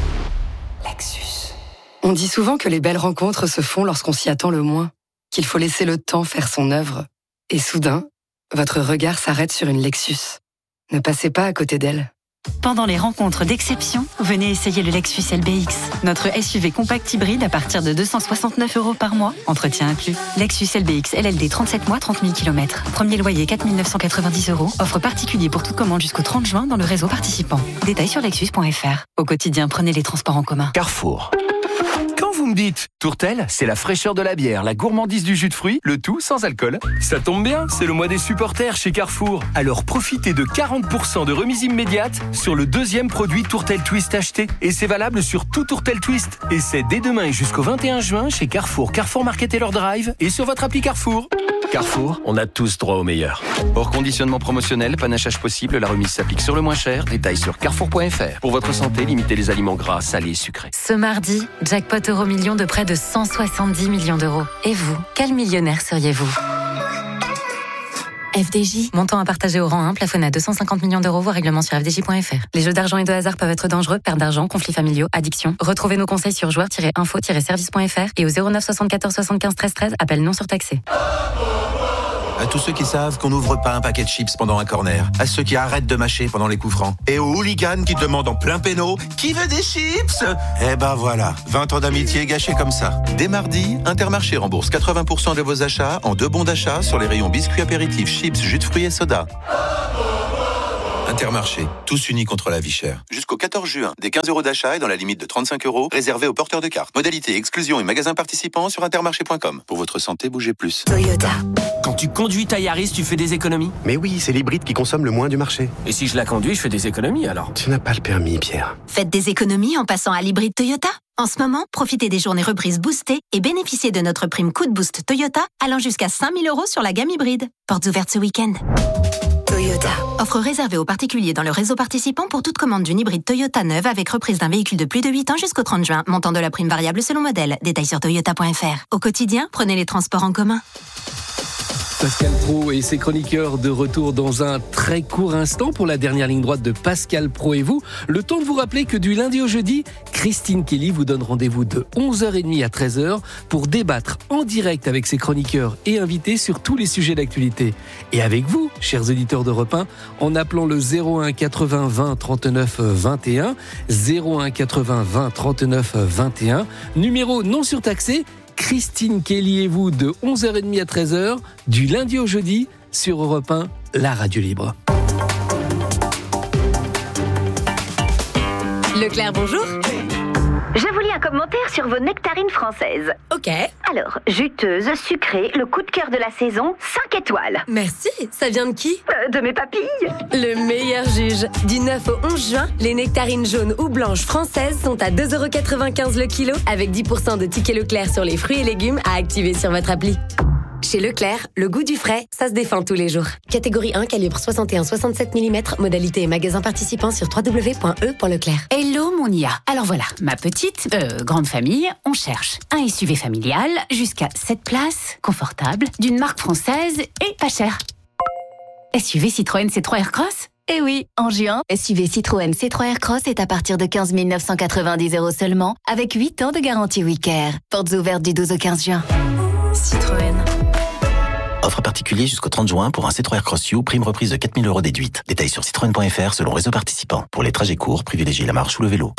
Lexus. On dit souvent que les belles rencontres se font lorsqu'on s'y attend le moins, qu'il faut laisser le temps faire son œuvre. Et soudain, votre regard s'arrête sur une Lexus. Ne passez pas à côté d'elle. Pendant les rencontres d'exception, venez essayer le Lexus L B X. Notre S U V compact hybride à partir de deux cent soixante-neuf euros par mois, entretien inclus. Lexus L B X L L D trente-sept mois, trente mille kilomètres. Premier loyer quatre mille neuf cent quatre-vingt-dix euros. Offre particulier pour toute commande jusqu'au trente juin dans le réseau participant. Détails sur lexus point f r. Au quotidien, prenez les transports en commun. Carrefour. Quand vous me dites Tourtel, c'est la fraîcheur de la bière, la gourmandise du jus de fruits, le tout sans alcool. Ça tombe bien, c'est le mois des supporters chez Carrefour. Alors profitez de quarante pour cent de remise immédiate sur le deuxième produit Tourtel Twist acheté. Et c'est valable sur tout Tourtel Twist. Et c'est dès demain et jusqu'au vingt et un juin chez Carrefour, Carrefour Market Taylor Drive et sur votre appli Carrefour. Carrefour, on a tous droit au meilleur. Hors conditionnement promotionnel, panachage possible, la remise s'applique sur le moins cher. Détails sur carrefour point f r. Pour votre santé, limitez les aliments gras, salés et sucrés. Ce mardi, jackpot euro million de près de cent soixante-dix millions d'euros. Et vous, quel millionnaire seriez-vous ? F D J. Montant à partager au rang un, plafonné à deux cent cinquante millions d'euros, voire règlement sur f d j point f r. Les jeux d'argent et de hasard peuvent être dangereux, perte d'argent, conflits familiaux, addiction. Retrouvez nos conseils sur joueurs tiret info tiret service point f r et au zéro neuf soixante-quatorze soixante-quinze treize treize, appel non surtaxé. À tous ceux qui savent qu'on n'ouvre pas un paquet de chips pendant un corner. À ceux qui arrêtent de mâcher pendant les coups francs. Et aux hooligans qui demandent en plein péno « Qui veut des chips ?» Eh ben voilà, vingt ans d'amitié gâchés comme ça. Dès mardi, Intermarché rembourse quatre-vingts pour cent de vos achats en deux bons d'achat sur les rayons biscuits apéritifs, chips, jus de fruits et soda. Intermarché, tous unis contre la vie chère. Jusqu'au quatorze juin, des quinze euros d'achat et dans la limite de trente-cinq euros, réservés aux porteurs de cartes. Modalité, exclusion et magasins participants sur intermarché point com. Pour votre santé, bougez plus. Toyota. Quand tu conduis ta Yaris, tu fais des économies ? Mais oui, c'est l'hybride qui consomme le moins du marché. Et si je la conduis, je fais des économies alors ? Tu n'as pas le permis, Pierre. Faites des économies en passant à l'hybride Toyota. En ce moment, profitez des journées reprises boostées et bénéficiez de notre prime coup de boost Toyota allant jusqu'à cinq mille euros sur la gamme hybride. Portes ouvertes ce week-end. Toyota. Offre réservée aux particuliers dans le réseau participant pour toute commande d'une hybride Toyota neuve avec reprise d'un véhicule de plus de huit ans jusqu'au trente juin. Montant de la prime variable selon modèle. Détails sur toyota point f r. Au quotidien, prenez les transports en commun. Pascal Praud et ses chroniqueurs de retour dans un très court instant pour la dernière ligne droite de Pascal Praud et vous. Le temps de vous rappeler que du lundi au jeudi, Christine Kelly vous donne rendez-vous de onze heures trente à treize heures pour débattre en direct avec ses chroniqueurs et invités sur tous les sujets d'actualité. Et avec vous, chers auditeurs d'Europe un, en appelant le zéro un quatre-vingts vingt trente-neuf vingt et un, zéro un quatre-vingts vingt trente-neuf vingt et un, numéro non surtaxé. Christine Kelly et vous de onze heures trente à treize heures, du lundi au jeudi, sur Europe un, la radio libre. Leclerc, bonjour. Je vous lis un commentaire sur vos nectarines françaises. Ok. Alors, juteuse, sucrée, le coup de cœur de la saison, cinq étoiles. Merci. Ça vient de qui ? euh, De mes papilles. Le meilleur juge. Du neuf au onze juin, les nectarines jaunes ou blanches françaises sont à deux euros quatre-vingt-quinze le kilo avec dix pour cent de tickets Leclerc sur les fruits et légumes à activer sur votre appli. Chez Leclerc, le goût du frais, ça se défend tous les jours. Catégorie un, calibre soixante et un virgule soixante-sept millimètres, modalité et magasin participant sur w w w point e point leclerc. Hello mon I A. Alors voilà, ma petite, euh, grande famille, on cherche un S U V familial, jusqu'à sept places, confortable, d'une marque française et pas cher. S U V Citroën C trois Aircross ? Eh oui, en juin, S U V Citroën C trois Aircross est à partir de quinze mille neuf cent quatre-vingt-dix euros seulement, avec huit ans de garantie WeCare. Portes ouvertes du douze au quinze juin. Citroën. Offre particulier jusqu'au trente juin pour un C trois Aircross U, prime reprise de quatre mille euros déduite. Détails sur citroën point f r selon réseau participant. Pour les trajets courts, privilégiez la marche ou le vélo.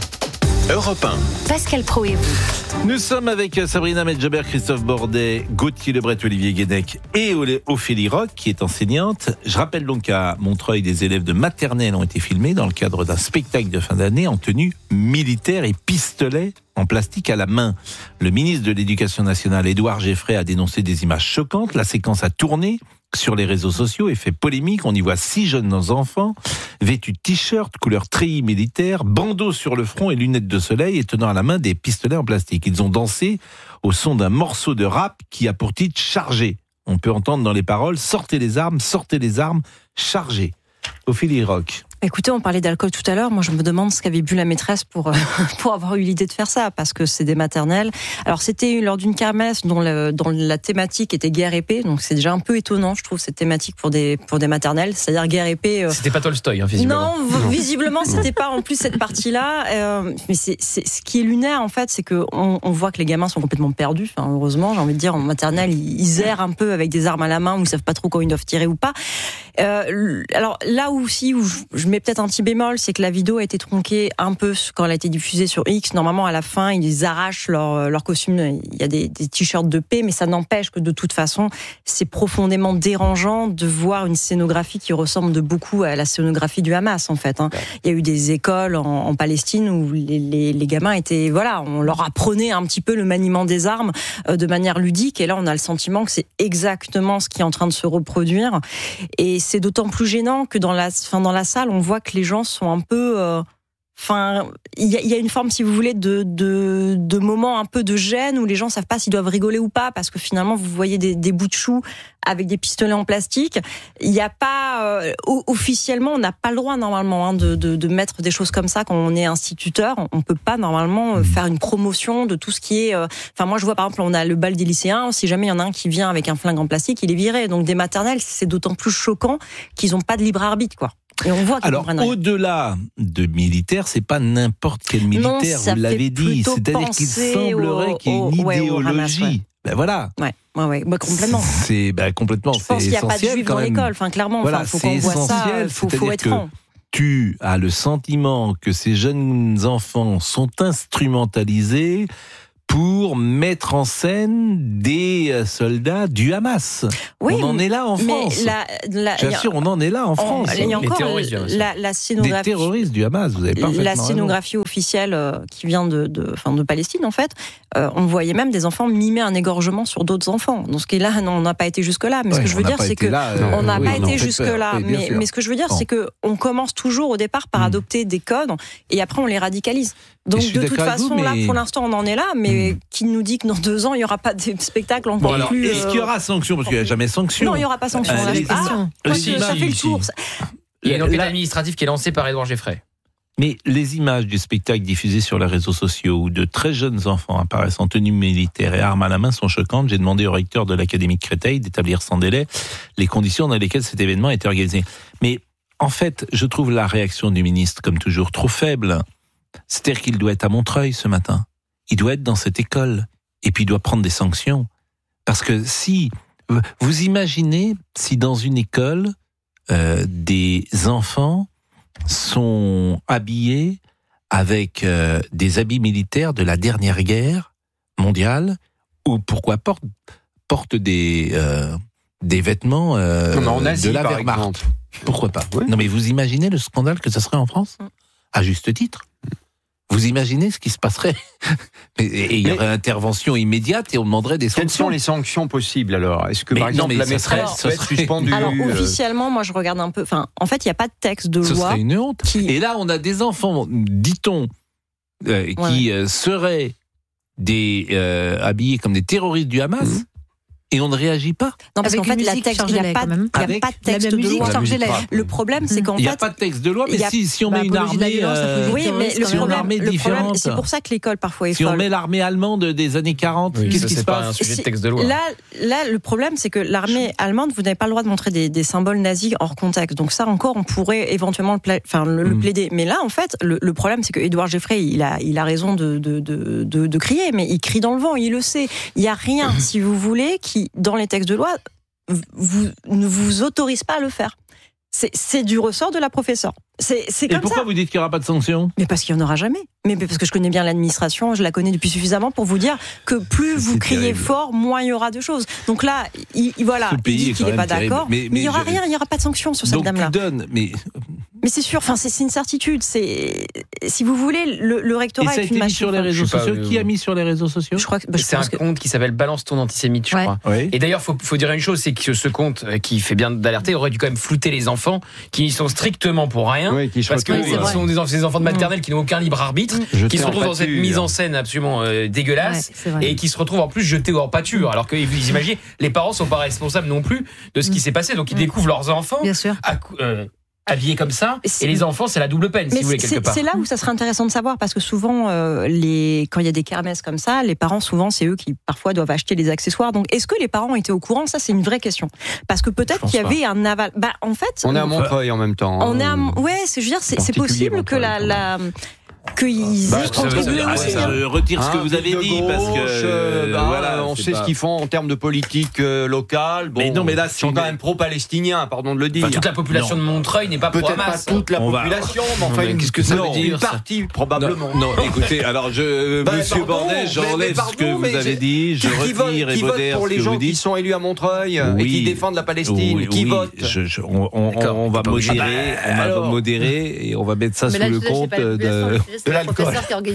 Europe un. Pascal Praud et vous. Nous sommes avec Sabrina Medjeber, Christophe Bordet, Gauthier Lebret, Olivier Guénec et Ophélie Roch, qui est enseignante. Je rappelle donc qu'à Montreuil, des élèves de maternelle ont été filmés dans le cadre d'un spectacle de fin d'année en tenue militaire et pistolet en plastique à la main. Le ministre de l'Éducation nationale, Édouard Geffray, a dénoncé des images choquantes. La séquence a tourné sur les réseaux sociaux et fait polémique. On y voit six jeunes enfants vêtus de t-shirts, couleur treillis militaire, bandeaux sur le front et lunettes de soleil et tenant à la main des pistolets en plastique. Ils ont dansé au son d'un morceau de rap qui a pour titre « Chargé ». On peut entendre dans les paroles « Sortez les armes, sortez les armes, chargez ». Ophélie Roch. Écoutez, on parlait d'alcool tout à l'heure. Moi, je me demande ce qu'avait bu la maîtresse pour, pour avoir eu l'idée de faire ça, parce que c'est des maternelles. Alors, c'était lors d'une kermesse dont, le, dont la thématique était guerre épée. Donc, c'est déjà un peu étonnant, je trouve, cette thématique pour des, pour des maternelles. C'est-à-dire guerre épée. Euh... C'était pas Tolstoï, hein, visiblement. Non, non. visiblement, c'était pas en plus cette partie-là. Euh, mais c'est, c'est, ce qui est lunaire, en fait, c'est qu'on on voit que les gamins sont complètement perdus. Enfin, heureusement, j'ai envie de dire, en maternelle, ils, ils errent un peu avec des armes à la main, où ils savent pas trop quand ils doivent tirer ou pas. Euh, alors, là aussi, où je, je mets peut-être un petit bémol, c'est que la vidéo a été tronquée un peu quand elle a été diffusée sur X. Normalement, à la fin, ils arrachent leur, leur costume. Il y a des, des t-shirts de paix, mais ça n'empêche que de toute façon, c'est profondément dérangeant de voir une scénographie qui ressemble de beaucoup à la scénographie du Hamas, en fait. Hein. Il y a eu des écoles en, en Palestine où les, les, les gamins étaient, voilà, on leur apprenait un petit peu le maniement des armes euh, de manière ludique. Et là, on a le sentiment que c'est exactement ce qui est en train de se reproduire. Et c'est d'autant plus gênant que dans la, enfin, dans la salle, on voit que les gens sont un peu, euh, Enfin, il y, y a une forme, si vous voulez, de, de, de moment un peu de gêne où les gens savent pas s'ils doivent rigoler ou pas, parce que finalement, vous voyez des, des bouts de choux avec des pistolets en plastique. Il n'y a pas, euh, officiellement, on n'a pas le droit normalement hein, de, de, de mettre des choses comme ça quand on est instituteur. On peut pas normalement faire une promotion de tout ce qui est. Euh... Enfin, moi, je vois par exemple, on a le bal des lycéens. Si jamais il y en a un qui vient avec un flingue en plastique, il est viré. Donc des maternelles, c'est d'autant plus choquant qu'ils n'ont pas de libre arbitre, quoi. Et on voit alors, au-delà de militaire, c'est pas n'importe quel militaire, non, vous l'avez dit. C'est-à-dire qu'il semblerait au, qu'il y ait une ouais, idéologie. Ramasse, ouais. Ben voilà. Ouais, ouais, ouais. Bah, complètement. C'est ben, complètement. Je pense qu'il n'y a pas de juifs dans l'école. Enfin, clairement, voilà, enfin, faut qu'on voit ça. Il faut, faut être franc. Tu as le sentiment que ces jeunes enfants sont instrumentalisés pour mettre en scène des soldats du Hamas. Oui, on en est là en France. La, la, J'assure, on en est là en France. Il y a encore la, la scénographie. Des terroristes du Hamas, vous avez parfaitement La scénographie raison. officielle euh, qui vient de, de, enfin, de Palestine, en fait, euh, on voyait même des enfants mimer un égorgement sur d'autres enfants. Donc ce qui est là, non, on n'a pas été jusque-là. Mais ouais, ce que je veux dire, c'est que là, euh, on n'a oui, pas été jusque-là. Oui, mais, mais ce que je veux dire, bon. c'est que on commence toujours au départ par mmh. adopter des codes et après on les radicalise. Donc de toute façon, vous, mais... là, pour l'instant, on en est là, mais mmh. qui nous dit que dans deux ans, il n'y aura pas de spectacle encore bon, alors, plus... Est-ce qu'il y aura sanction ? Parce qu'il n'y a jamais sanction. Non, il n'y aura pas sanction. Euh, les... ah, ah, si, ça si, fait si. le tour. Il y a une enquête administrative qui est lancée par Édouard Geffray. Mais les images du spectacle diffusées sur les réseaux sociaux où de très jeunes enfants apparaissent en tenue militaire et armes à la main sont choquantes. J'ai demandé au recteur de l'Académie de Créteil d'établir sans délai les conditions dans lesquelles cet événement a été organisé. Mais en fait, je trouve la réaction du ministre, comme toujours, trop faible. C'est-à-dire qu'il doit être à Montreuil ce matin. Il doit être dans cette école. Et puis il doit prendre des sanctions. Parce que si... Vous imaginez si dans une école, euh, des enfants sont habillés avec euh, des habits militaires de la dernière guerre mondiale, ou pourquoi portent, portent des, euh, des vêtements euh, non, en Asie, de la Wehrmacht. Pourquoi pas oui. Non mais vous imaginez le scandale que ça serait en France ? À juste titre. Vous imaginez ce qui se passerait ? Et il y aurait intervention immédiate et on demanderait des sanctions. Quelles sont les sanctions possibles alors ? Est-ce que mais par exemple non, la maîtresse peut être suspendue ? Alors officiellement, moi je regarde un peu. Enfin, en fait, il n'y a pas de texte de loi. Ce serait une honte. Qui... Et là, on a des enfants, dit-on, euh, qui ouais. euh, seraient des euh, habillés comme des terroristes du Hamas. Mmh. Et on ne réagit pas. Non, parce qu'en fait, il n'y a, texte, il y a, pas, il y a pas de texte de loi. Le problème, c'est qu'en fait. Il n'y a pas de texte de loi, mais si, si on met une armée. Euh, oui, mais le problème, le problème, c'est pour ça que l'école parfois est Si folle. on met l'armée allemande des années quarante, oui, qu'est-ce ça, qui se passe ? C'est pas un sujet de texte de loi. Là, là, le problème, c'est que l'armée allemande, vous n'avez pas le droit de montrer des, des symboles nazis hors contexte. Donc ça, encore, on pourrait éventuellement le, pla... enfin, le, le mm. plaider. Mais là, en fait, le, le problème, c'est que Édouard Geffray, il a, il a raison de, de, de, de, de crier, mais il crie dans le vent, il le sait. Il n'y a rien, si vous voulez, qui, dans les textes de loi, vous, ne vous autorise pas à le faire. C'est, c'est du ressort de la professeure. C'est, c'est comme Et pourquoi ça. vous dites qu'il n'y aura pas de sanctions ? Mais parce qu'il n'y en aura jamais. Mais parce que je connais bien l'administration, je la connais depuis suffisamment pour vous dire que plus vous criez terrible. fort, moins il y aura de choses. Donc là, il, voilà, il dit qu'il n'est pas terrible. d'accord, mais, mais, mais il n'y aura je... rien, il n'y aura pas de sanctions sur cette Donc dame-là. Donc tu donnes, mais... Mais c'est sûr, enfin c'est, c'est une certitude. C'est, si vous voulez, le, le rectorat Et ça a est été une mis machine. sur les réseaux pas, sociaux. euh, Qui a mis sur les réseaux sociaux ? Je crois que bah, je c'est un que... compte qui s'appelle Balance ton antisémite, je ouais. crois. Oui. Et d'ailleurs, faut, faut dire une chose, c'est que ce compte qui fait bien d'alerter aurait dû quand même flouter les enfants qui y sont strictement pour rien, oui, qui parce que oui, ils sont des enfants, des enfants de maternelle mmh. qui n'ont aucun libre arbitre, mmh. qui se retrouvent dans cette mise en scène absolument euh, dégueulasse ouais, et qui se retrouvent en plus jetés hors pâture, alors que vous imaginez, les parents sont pas responsables non plus de ce qui mmh. s'est passé, donc ils mmh. découvrent leurs enfants. Bien sûr. À, euh, habillés comme ça, et les enfants, c'est la double peine, si vous voulez, quelque part. C'est là où ça serait intéressant de savoir, parce que souvent, euh, les, quand il y a des kermesses comme ça, les parents, souvent, c'est eux qui, parfois, doivent acheter les accessoires. Donc, est-ce que les parents étaient au courant ? Ça, c'est une vraie question. Parce que peut-être qu'il y avait pas. un aval... Bah, en fait... On est à Montreuil en même temps. On est à... Ouais, c'est, je veux dire, c'est, c'est possible Montreuil, que la... la qu'ils bah, aient contribué aussi. Je retire ce que vous avez dit gauche, parce que euh, bah, voilà, on sait pas... ce qu'ils font en termes de politique euh, locale. Bon, mais non, mais là, ils sont une... quand même pro-palestiniens, pardon de le dire. Enfin, toute la population non. de Montreuil n'est pas peut-être pro-Hamas. Pas toute la on population, va... mais enfin, non, mais qu'est-ce que ça non, veut dire une partie ça probablement. Non, non, écoutez, alors je, bah, Monsieur Bordet, j'enlève ce que vous avez dit, je retire et modère pour les gens qui sont élus à Montreuil et qui défendent la Palestine, qui votent. On va modérer, on va modérer et on va mettre ça sous le compte de l'alcool.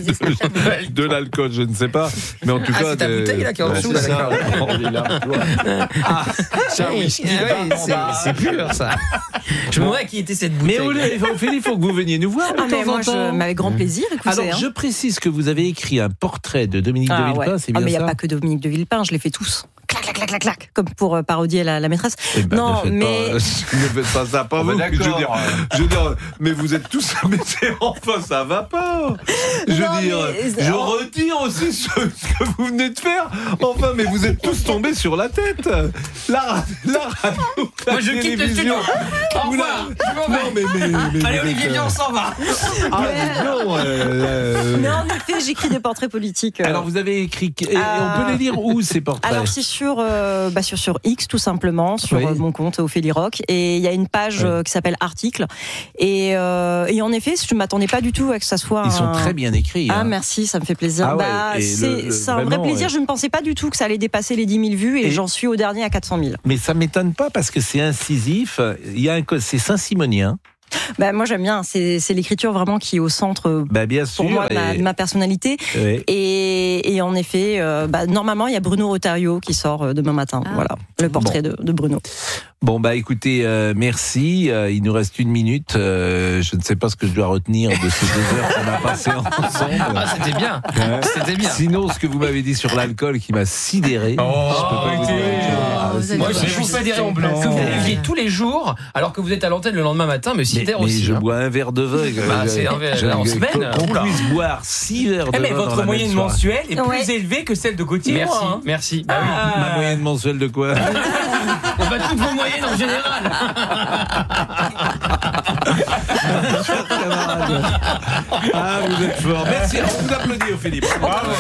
De l'alcool, je ne sais pas. Mais en tout ah, cas. C'est ta de... bouteille là qui est en dessous, là, d'accord. Ah, c'est un whisky. C'est pur, ça. Je me demandais à qui était cette bouteille. Mais Ophélie, il faut que vous veniez nous voir de ah, temps mais moi, en temps. Je, mais avec grand plaisir, écoutez. Alors, hein. je précise que vous avez écrit un portrait de Dominique ah, de Villepin, ouais. c'est bien ah, mais ça? il n'y a pas que Dominique de Villepin, je les fais tous. Clac, clac, clac, clac, clac, comme pour euh, parodier la, la maîtresse. Eh ben, non, ne mais. Pas, ne faites pas ça, pas oh, vous. bah, je veux dire, je veux dire, mais vous êtes tous. Mais c'est, enfin, ça va pas. Je veux non, dire, mais... je retire aussi ce, ce que vous venez de faire. Enfin, mais vous êtes tous tombés sur la tête. La, la radio. La Moi, je quitte le studio. Au revoir. Non, mais, mais, mais, allez, Olivier, viens, on s'en va. Ah, mais non. Euh, euh... Mais en effet, j'écris des portraits politiques. Euh... Alors, vous avez écrit. Et, euh... et on peut les lire où, ces portraits? Alors, c'est sur, euh, bah, sur, sur X, tout simplement, sur oui. euh, mon compte Ophélie Rock. Et il y a une page oui. euh, qui s'appelle Articles. Et, euh, et en effet, je ne m'attendais pas du tout à que ça soit. Ils un... sont très bien écrits. Ah, hein. merci, ça me fait plaisir. Ah ouais, bah, c'est le, le, c'est un vrai plaisir. Ouais. Je ne pensais pas du tout que ça allait dépasser les dix mille vues. Et, et j'en suis au dernier à quatre cent mille. Mais ça ne m'étonne pas parce que c'est incisif. Il y a un, c'est saint-simonien. Bah, moi j'aime bien, c'est, c'est l'écriture vraiment qui est au centre bah, bien pour sûr, moi de ma, et... de ma personnalité. Oui. Et, et en effet, euh, bah, normalement il y a Bruno Rotario qui sort euh, demain matin. Ah. Voilà, le portrait bon. de, de Bruno. Bon bah écoutez, euh, merci. Euh, il nous reste une minute. Euh, je ne sais pas ce que je dois retenir de ces deux heures qu'on a passées ensemble. Ah c'était bien. Hein c'était bien. Sinon, ce que vous m'avez dit sur l'alcool qui m'a sidéré. Oh, je peux pas vous dire. Ah, moi, je vous fais des que vous buviez tous les jours, alors que vous êtes à l'antenne le lendemain matin, me sidère aussi. Mais je hein. bois un verre de vin. Bah, c'est un verre je, en semaine. Qu'on puisse boire six verres de eh mais vin. Votre dans moyenne mensuelle est ouais. plus élevée que celle de Gauthier. Merci, moi, hein. merci. Bah, ah. oui. Ma moyenne mensuelle de quoi? On bat toutes vos moyennes en général. Ah, vous êtes fort. Merci. On vous applaudit, Ophélie. Bravo.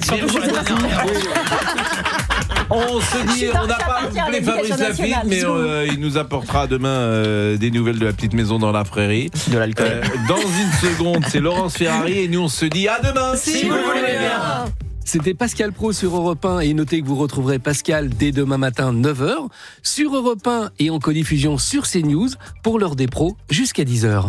On se dit, on n'a pas appelé Fabrice Lafitte, mais euh, il nous apportera demain euh, des nouvelles de la petite maison dans la prairie. De l'alcool. Euh, dans une seconde, c'est Laurence Ferrari et nous on se dit à demain. Si, si vous voulez bien. C'était Pascal Praud sur Europe un et notez que vous retrouverez Pascal dès demain matin neuf heures sur Europe un et en codiffusion sur CNews pour l'heure des pros jusqu'à dix heures.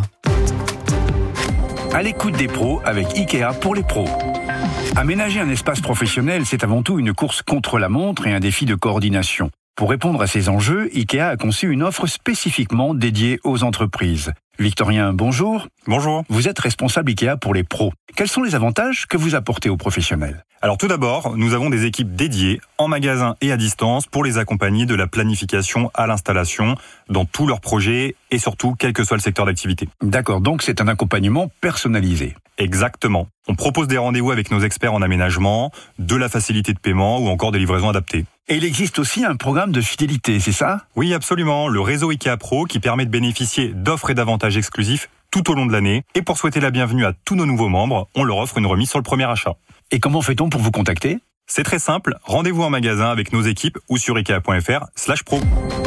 À l'écoute des pros avec Ikea pour les pros. Aménager un espace professionnel, c'est avant tout une course contre la montre et un défi de coordination. Pour répondre à ces enjeux, Ikea a conçu une offre spécifiquement dédiée aux entreprises. Victorien, bonjour. Bonjour. Vous êtes responsable Ikea pour les pros. Quels sont les avantages que vous apportez aux professionnels ? Alors tout d'abord, nous avons des équipes dédiées en magasin et à distance pour les accompagner de la planification à l'installation dans tous leurs projets et surtout quel que soit le secteur d'activité. D'accord, donc c'est un accompagnement personnalisé. Exactement. On propose des rendez-vous avec nos experts en aménagement, de la facilité de paiement ou encore des livraisons adaptées. Et il existe aussi un programme de fidélité, c'est ça ? Oui, absolument. Le réseau Ikea Pro qui permet de bénéficier d'offres et d'avantages exclusifs tout au long de l'année. Et pour souhaiter la bienvenue à tous nos nouveaux membres, on leur offre une remise sur le premier achat. Et comment fait-on pour vous contacter ? C'est très simple. Rendez-vous en magasin avec nos équipes ou sur ikea.fr slash pro.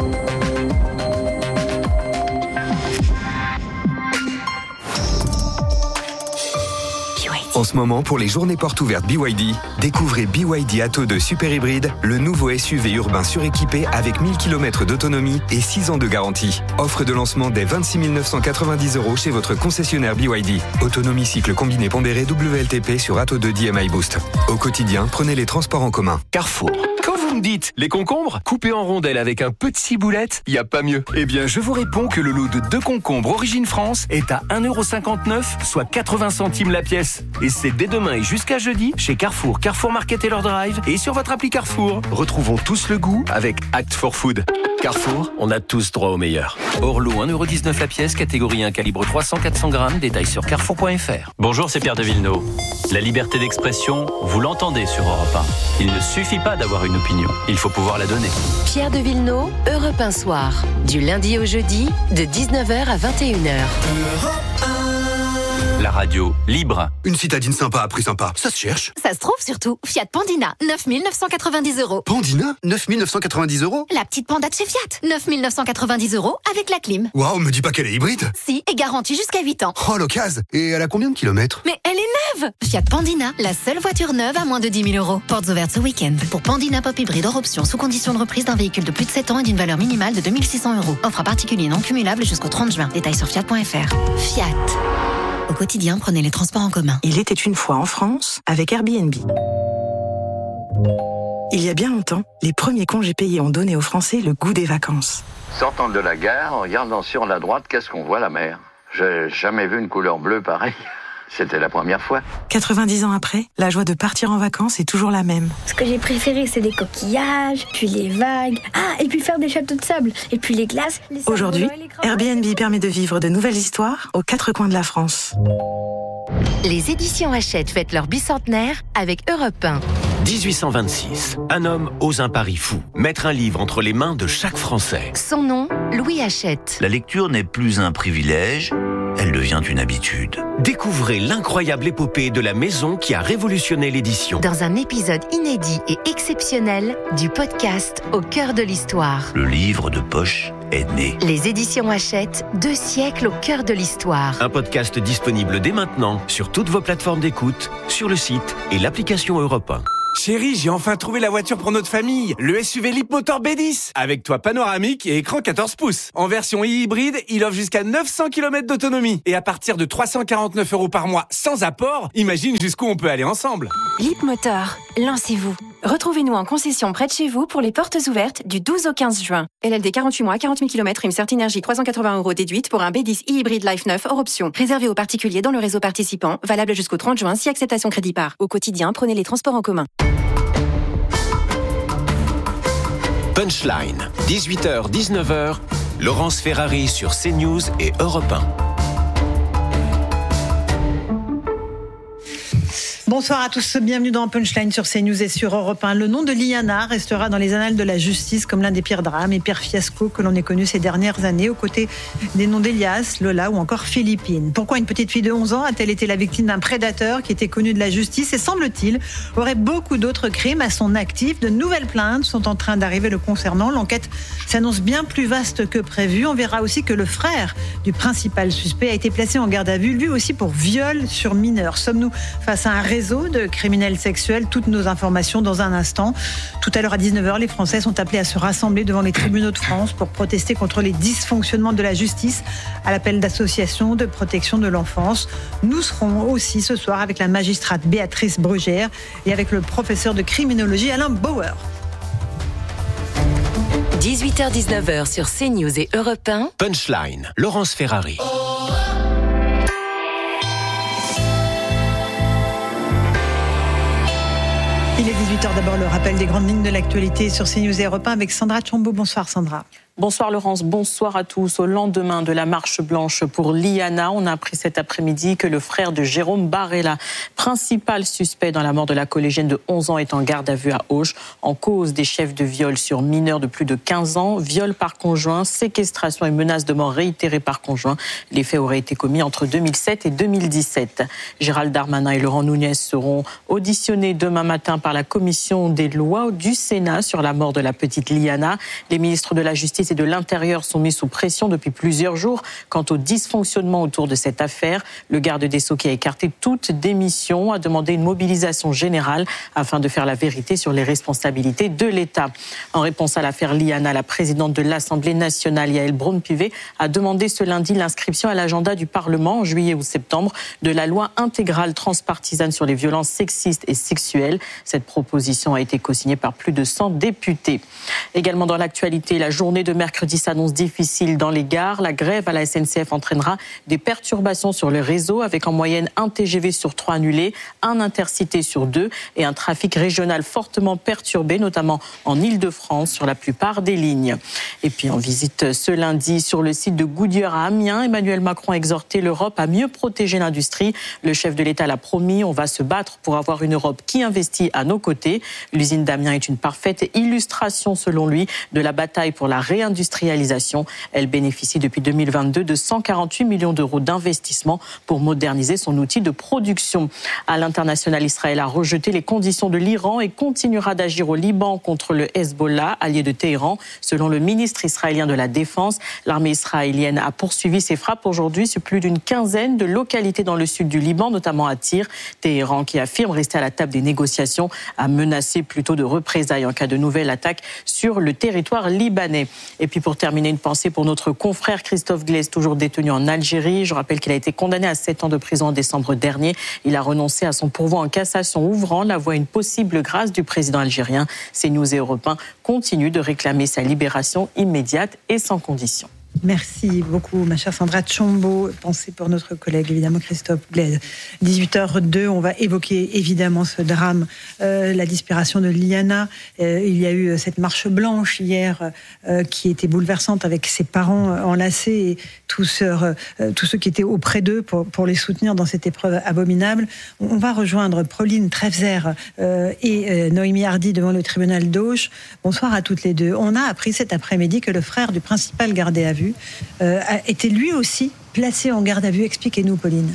En ce moment, pour les journées portes ouvertes B Y D, découvrez B Y D Atto deux Super Hybride, le nouveau S U V urbain suréquipé avec mille kilomètres d'autonomie et six ans de garantie. Offre de lancement dès vingt-six mille neuf cent quatre-vingt-dix euros chez votre concessionnaire B Y D. Autonomie cycle combiné pondéré W L T P sur Atto deux D M I Boost. Au quotidien, prenez les transports en commun. Carrefour. Quand vous me dites les concombres, coupés en rondelles avec un peu de ciboulette, y a pas mieux. Eh bien, je vous réponds que le lot de deux concombres Origine France est à un euro cinquante-neuf, soit quatre-vingts centimes la pièce. Et c'est dès demain et jusqu'à jeudi chez Carrefour, Carrefour Market et leur drive et sur votre appli Carrefour. Retrouvons tous le goût avec Act for Food. Carrefour, on a tous droit au meilleur. Orlo, un euro dix-neuf la pièce, catégorie un, calibre trois cents à quatre cents grammes, détails sur carrefour point f r. Bonjour, c'est Pierre de Villeneuve. La liberté d'expression, vous l'entendez sur Europe un. Il ne suffit pas d'avoir une opinion, il faut pouvoir la donner. Pierre de Villeneuve, Europe un soir. Du lundi au jeudi, de dix-neuf heures à vingt et une heures. La radio libre. Une citadine sympa à prix sympa, ça se cherche. Ça se trouve surtout. Fiat Pandina, neuf mille neuf cent quatre-vingt-dix euros. Pandina, neuf mille neuf cent quatre-vingt-dix euros. La petite panda de chez Fiat, neuf mille neuf cent quatre-vingt-dix euros avec la clim. Waouh, me dis pas qu'elle est hybride. Si, et garantie jusqu'à huit ans. Oh, l'occasion. Et elle a combien de kilomètres? Mais elle est neuve. Fiat Pandina, la seule voiture neuve à moins de dix mille euros. Portes ouvertes ce week-end. Pour Pandina Pop Hybride hors option, sous condition de reprise d'un véhicule de plus de sept ans et d'une valeur minimale de deux mille six cents euros. Offre à particulier non cumulable jusqu'au trente juin. Détails sur fiat point f r. Fiat. Au quotidien, prenez les transports en commun. Il était une fois en France avec Airbnb. Il y a bien longtemps, les premiers congés payés ont donné aux Français le goût des vacances. Sortant de la gare, en regardant sur la droite, qu'est-ce qu'on voit, la mer? J'ai jamais vu une couleur bleue pareille. C'était la première fois. quatre-vingt-dix ans après, la joie de partir en vacances est toujours la même. Ce que j'ai préféré, c'est les coquillages, puis les vagues. Ah, et puis faire des châteaux de sable. Et puis les glaces. Les Aujourd'hui, Airbnb permet de vivre de nouvelles histoires aux quatre coins de la France. Les éditions Hachette fêtent leur bicentenaire avec Europe un. dix-huit cent vingt-six. Un homme ose un pari fou. Mettre un livre entre les mains de chaque Français. Son nom, Louis Hachette. La lecture n'est plus un privilège, elle devient une habitude. Découvrez l'incroyable épopée de la maison qui a révolutionné l'édition. Dans un épisode inédit et exceptionnel du podcast Au cœur de l'histoire. Le livre de poche est né. Les éditions Hachette, deux siècles au cœur de l'histoire. Un podcast disponible dès maintenant sur toutes vos plateformes d'écoute, sur le site et l'application Europe un. Chérie, j'ai enfin trouvé la voiture pour notre famille. Le S U V Leapmotor B dix. Avec toit panoramique et écran quatorze pouces. En version hybride, il offre jusqu'à neuf cents kilomètres d'autonomie. Et à partir de trois cent quarante-neuf euros par mois sans apport, imagine jusqu'où on peut aller ensemble. Leapmotor, lancez-vous. Retrouvez-nous en concession près de chez vous pour les portes ouvertes du douze au quinze juin. L L D quarante-huit mois, quarante mille kilomètres, une Certinergie trois cent quatre-vingts euros déduite pour un B dix e-hybride Life neuf hors option. Réservé aux particuliers dans le réseau participant, valable jusqu'au trente juin si acceptation crédit par. Au quotidien, prenez les transports en commun. Punchline, dix-huit heures dix-neuf heures, Laurence Ferrari sur CNews et Europe un. Bonsoir à tous, bienvenue dans Punchline sur CNews et sur Europe un. Le nom de Liana restera dans les annales de la justice comme l'un des pires drames et pires fiascos que l'on ait connus ces dernières années, aux côtés des noms d'Elias, Lola ou encore Philippine. Pourquoi une petite fille de onze ans a-t-elle été la victime d'un prédateur qui était connu de la justice et, semble-t-il, aurait beaucoup d'autres crimes à son actif? De nouvelles plaintes sont en train d'arriver le concernant. L'enquête s'annonce bien plus vaste que prévu. On verra aussi que le frère du principal suspect a été placé en garde à vue, lui aussi pour viol sur mineur. Sommes-nous face à un réseau de criminels sexuels? Toutes nos informations dans un instant. Tout à l'heure à dix-neuf heures, les Français sont appelés à se rassembler devant les tribunaux de France pour protester contre les dysfonctionnements de la justice à l'appel d'associations de protection de l'enfance. Nous serons aussi ce soir avec la magistrate Béatrice Brugère et avec le professeur de criminologie Alain Bauer. dix-huit heures dix-neuf heures sur CNews et Europe un. Punchline, Laurence Ferrari. Il est dix-huit heures, d'abord le rappel des grandes lignes de l'actualité sur CNews et Europe un avec Sandra Chambaud. Bonsoir Sandra. Bonsoir Laurence, bonsoir à tous. Au lendemain de la marche blanche pour Liana, on a appris cet après-midi que le frère de Jérôme Barella, principal suspect dans la mort de la collégienne de onze ans, est en garde à vue à Auch, en cause des chefs de viol sur mineurs de plus de quinze ans, viol par conjoint, séquestration et menace de mort réitérée par conjoint. Les faits auraient été commis entre deux mille sept et deux mille dix-sept. Gérald Darmanin et Laurent Nunez seront auditionnés demain matin par la commission des lois du Sénat sur la mort de la petite Liana. Les ministres de la Justice et de l'Intérieur sont mis sous pression depuis plusieurs jours quant au dysfonctionnement autour de cette affaire. Le garde des Sceaux, qui a écarté toute démission, a demandé une mobilisation générale afin de faire la vérité sur les responsabilités de l'État. En réponse à l'affaire Liana, la présidente de l'Assemblée nationale, Yaël Braun-Pivet, a demandé ce lundi l'inscription à l'agenda du Parlement en juillet ou septembre de la loi intégrale transpartisane sur les violences sexistes et sexuelles. Cette proposition a été co-signée par plus de cent députés. Également dans l'actualité, la journée de mercredi s'annonce difficile dans les gares. La grève à la S N C F entraînera des perturbations sur le réseau avec en moyenne un T G V sur trois annulé, un Intercité sur deux et un trafic régional fortement perturbé, notamment en Île-de-France sur la plupart des lignes. Et puis en visite ce lundi sur le site de Goodyear à Amiens, Emmanuel Macron a exhorté l'Europe à mieux protéger l'industrie. Le chef de l'État l'a promis, on va se battre pour avoir une Europe qui investit à nos côtés. L'usine d'Amiens est une parfaite illustration, selon lui, de la bataille pour la réindustrialisation. Elle bénéficie depuis deux mille vingt-deux de cent quarante-huit millions d'euros d'investissement pour moderniser son outil de production. À l'international, Israël a rejeté les conditions de l'Iran et continuera d'agir au Liban contre le Hezbollah, allié de Téhéran. Selon le ministre israélien de la Défense, l'armée israélienne a poursuivi ses frappes aujourd'hui sur plus d'une quinzaine de localités dans le sud du Liban, notamment à Tyr. Téhéran qui affirme rester à la table des négociations a menacé plutôt de représailles en cas de nouvelle attaque sur le territoire libanais. Et puis pour terminer, une pensée pour notre confrère Christophe Glaise, toujours détenu en Algérie. Je rappelle qu'il a été condamné à sept ans de prison en décembre dernier. Il a renoncé à son pourvoi en cassation, ouvrant la voie à une possible grâce du président algérien. CNews et Europe un continuent de réclamer sa libération immédiate et sans condition. Merci beaucoup, ma chère Sandra Tchombo. Pensez pour notre collègue, évidemment, Christophe Glaise. dix-huit heures deux, on va évoquer évidemment ce drame, euh, la disparition de Liana. Euh, il y a eu cette marche blanche hier euh, qui était bouleversante avec ses parents enlacés et tous ceux, euh, tous ceux qui étaient auprès d'eux pour, pour les soutenir dans cette épreuve abominable. On va rejoindre Pauline Trefzer euh, et euh, Noémie Hardy devant le tribunal d'Auch. Bonsoir à toutes les deux. On a appris cet après-midi que le frère du principal gardé à vue Euh, a été lui aussi placé en garde à vue. Expliquez-nous, Pauline.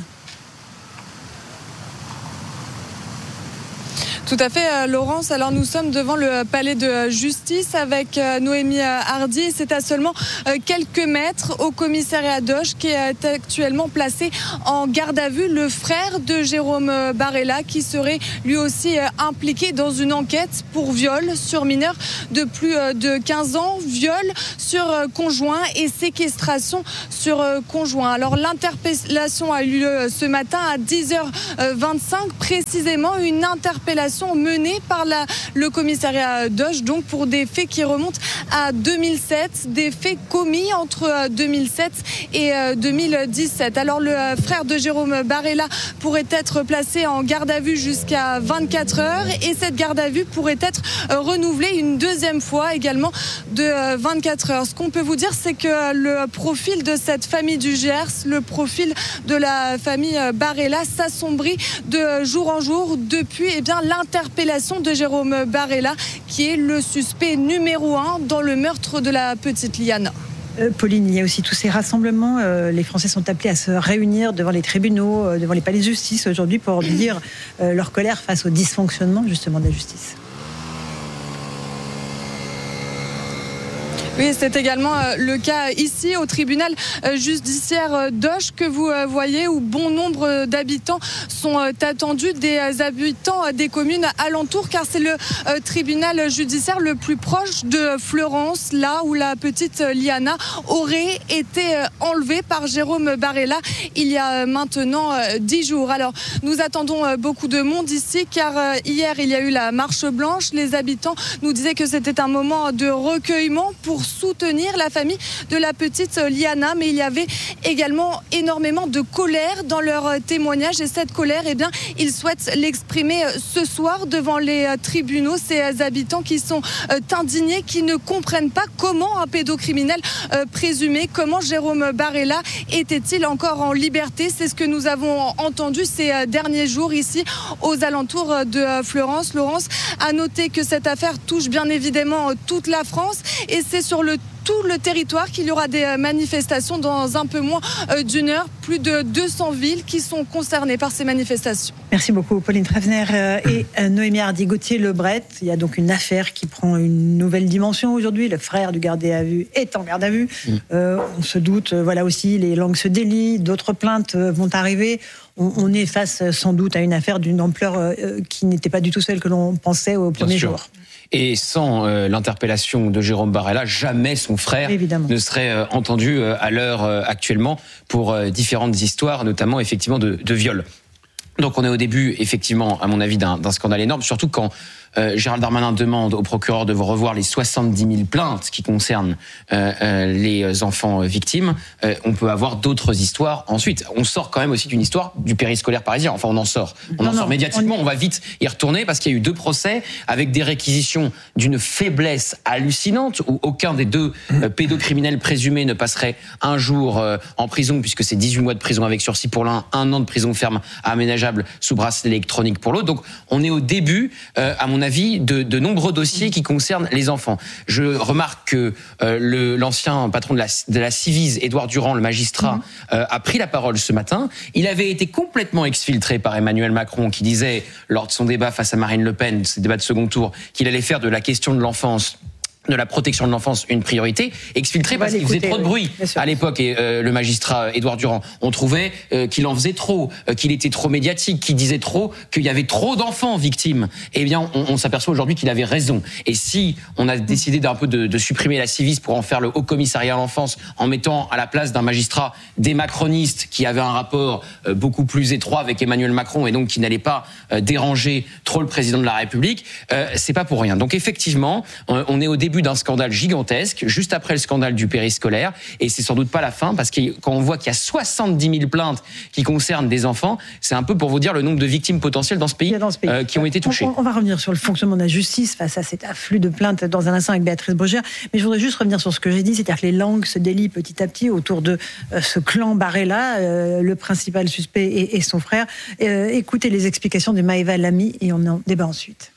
Tout à fait, Laurence. Alors nous sommes devant le palais de justice avec Noémie Hardy. C'est à seulement quelques mètres au commissariat d'Auch qui est actuellement placé en garde à vue le frère de Jérôme Barella qui serait lui aussi impliqué dans une enquête pour viol sur mineur de plus de quinze ans, viol sur conjoint et séquestration sur conjoint. Alors l'interpellation a eu lieu ce matin à dix heures vingt-cinq, précisément une interpellation menée par la, le commissariat d'Auch, donc pour des faits qui remontent à deux mille sept, des faits commis entre deux mille sept et deux mille dix-sept. Alors le frère de Jérôme Barella pourrait être placé en garde à vue jusqu'à vingt-quatre heures et cette garde à vue pourrait être renouvelée une deuxième fois également de vingt-quatre heures. Ce qu'on peut vous dire, c'est que le profil de cette famille du Gers, le profil de la famille Barella s'assombrit de jour en jour depuis eh bien, l'interpellation de Jérôme Barella, qui est le suspect numéro un dans le meurtre de la petite Liana. Euh, Pauline, il y a aussi tous ces rassemblements. Euh, les Français sont appelés à se réunir devant les tribunaux, euh, devant les palais de justice aujourd'hui pour dire euh, leur colère face au dysfonctionnement justement de la justice. Oui, c'est également le cas ici au tribunal judiciaire d'Auch que vous voyez où bon nombre d'habitants sont attendus, des habitants des communes alentours car c'est le tribunal judiciaire le plus proche de Fleurance, là où la petite Liana aurait été enlevée par Jérôme Barella il y a maintenant dix jours. Alors nous attendons beaucoup de monde ici car hier il y a eu la marche blanche. Les habitants nous disaient que c'était un moment de recueillement pour soutenir la famille de la petite Liana, mais il y avait également énormément de colère dans leur témoignage et cette colère, eh bien, ils souhaitent l'exprimer ce soir devant les tribunaux, ces habitants qui sont indignés, qui ne comprennent pas comment un pédocriminel présumé, comment Jérôme Barella était-il encore en liberté. C'est ce que nous avons entendu ces derniers jours ici aux alentours de Fleurance. Laurence, a noté que cette affaire touche bien évidemment toute la France et c'est sur le tout le territoire qu'il y aura des manifestations dans un peu moins d'une heure. Plus de deux cents villes qui sont concernées par ces manifestations. Merci beaucoup Pauline Trefzer et Noémie Hardy. Gauthier Lebret, il y a donc une affaire qui prend une nouvelle dimension aujourd'hui. Le frère du gardé à vue est en garde à vue. Mmh. Euh, on se doute, voilà aussi, les langues se délient, d'autres plaintes vont arriver. On, on est face sans doute à une affaire d'une ampleur euh, qui n'était pas du tout celle que l'on pensait au premier jour. Et sans euh, l'interpellation de Jérôme Barella, jamais son frère Évidemment. ne serait euh, entendu euh, à l'heure euh, actuellement pour euh, différentes histoires, notamment effectivement de, de viol. Donc on est au début, effectivement, à mon avis, d'un, d'un scandale énorme, surtout quand euh, Gérald Darmanin demande au procureur de revoir les soixante-dix mille plaintes qui concernent euh, euh, les enfants victimes. Euh, on peut avoir d'autres histoires ensuite. On sort quand même aussi d'une histoire du périscolaire parisien. Enfin, on en sort. On non, en sort non, médiatiquement. On... on va vite y retourner parce qu'il y a eu deux procès avec des réquisitions d'une faiblesse hallucinante où aucun des deux euh, pédocriminels présumés ne passerait un jour euh, en prison puisque c'est dix-huit mois de prison avec sursis pour l'un, un an de prison ferme aménageable sous bracelet électronique pour l'autre. Donc, on est au début, euh, à mon avis, de, de nombreux dossiers qui concernent les enfants. Je remarque que euh, le, l'ancien patron de la, de la Civise, Édouard Durand, le magistrat, mmh. euh, a pris la parole ce matin. Il avait été complètement exfiltré par Emmanuel Macron, qui disait, lors de son débat face à Marine Le Pen, ce débat de second tour, qu'il allait faire de la question de l'enfance de la protection de l'enfance une priorité, exfiltré parce qu'il faisait trop de bruit. À l'époque, et, euh, le magistrat Édouard Durand, on trouvait euh, qu'il en faisait trop, euh, qu'il était trop médiatique, qu'il disait trop, qu'il y avait trop d'enfants victimes. Eh bien, on, on s'aperçoit aujourd'hui qu'il avait raison. Et si on a décidé d'un peu de, de supprimer la Civis pour en faire le Haut Commissariat à l'enfance, en mettant à la place d'un magistrat des macronistes qui avaient un rapport euh, beaucoup plus étroit avec Emmanuel Macron et donc qui n'allait pas euh, déranger trop le président de la République, euh, c'est pas pour rien. Donc effectivement, on, on est au début d'un scandale gigantesque, juste après le scandale du périscolaire, et c'est sans doute pas la fin, parce que quand on voit qu'il y a soixante-dix mille plaintes qui concernent des enfants, c'est un peu pour vous dire le nombre de victimes potentielles dans ce pays, dans ce pays. Euh, qui ont été touchées. On, on va revenir sur le fonctionnement de la justice face à cet afflux de plaintes dans un instant avec Béatrice Brugère, mais je voudrais juste revenir sur ce que j'ai dit, c'est-à-dire que les langues se délient petit à petit autour de euh, ce clan Barella, euh, le principal suspect et, et son frère. Euh, écoutez les explications de Maëva Lamy et on en débat ensuite.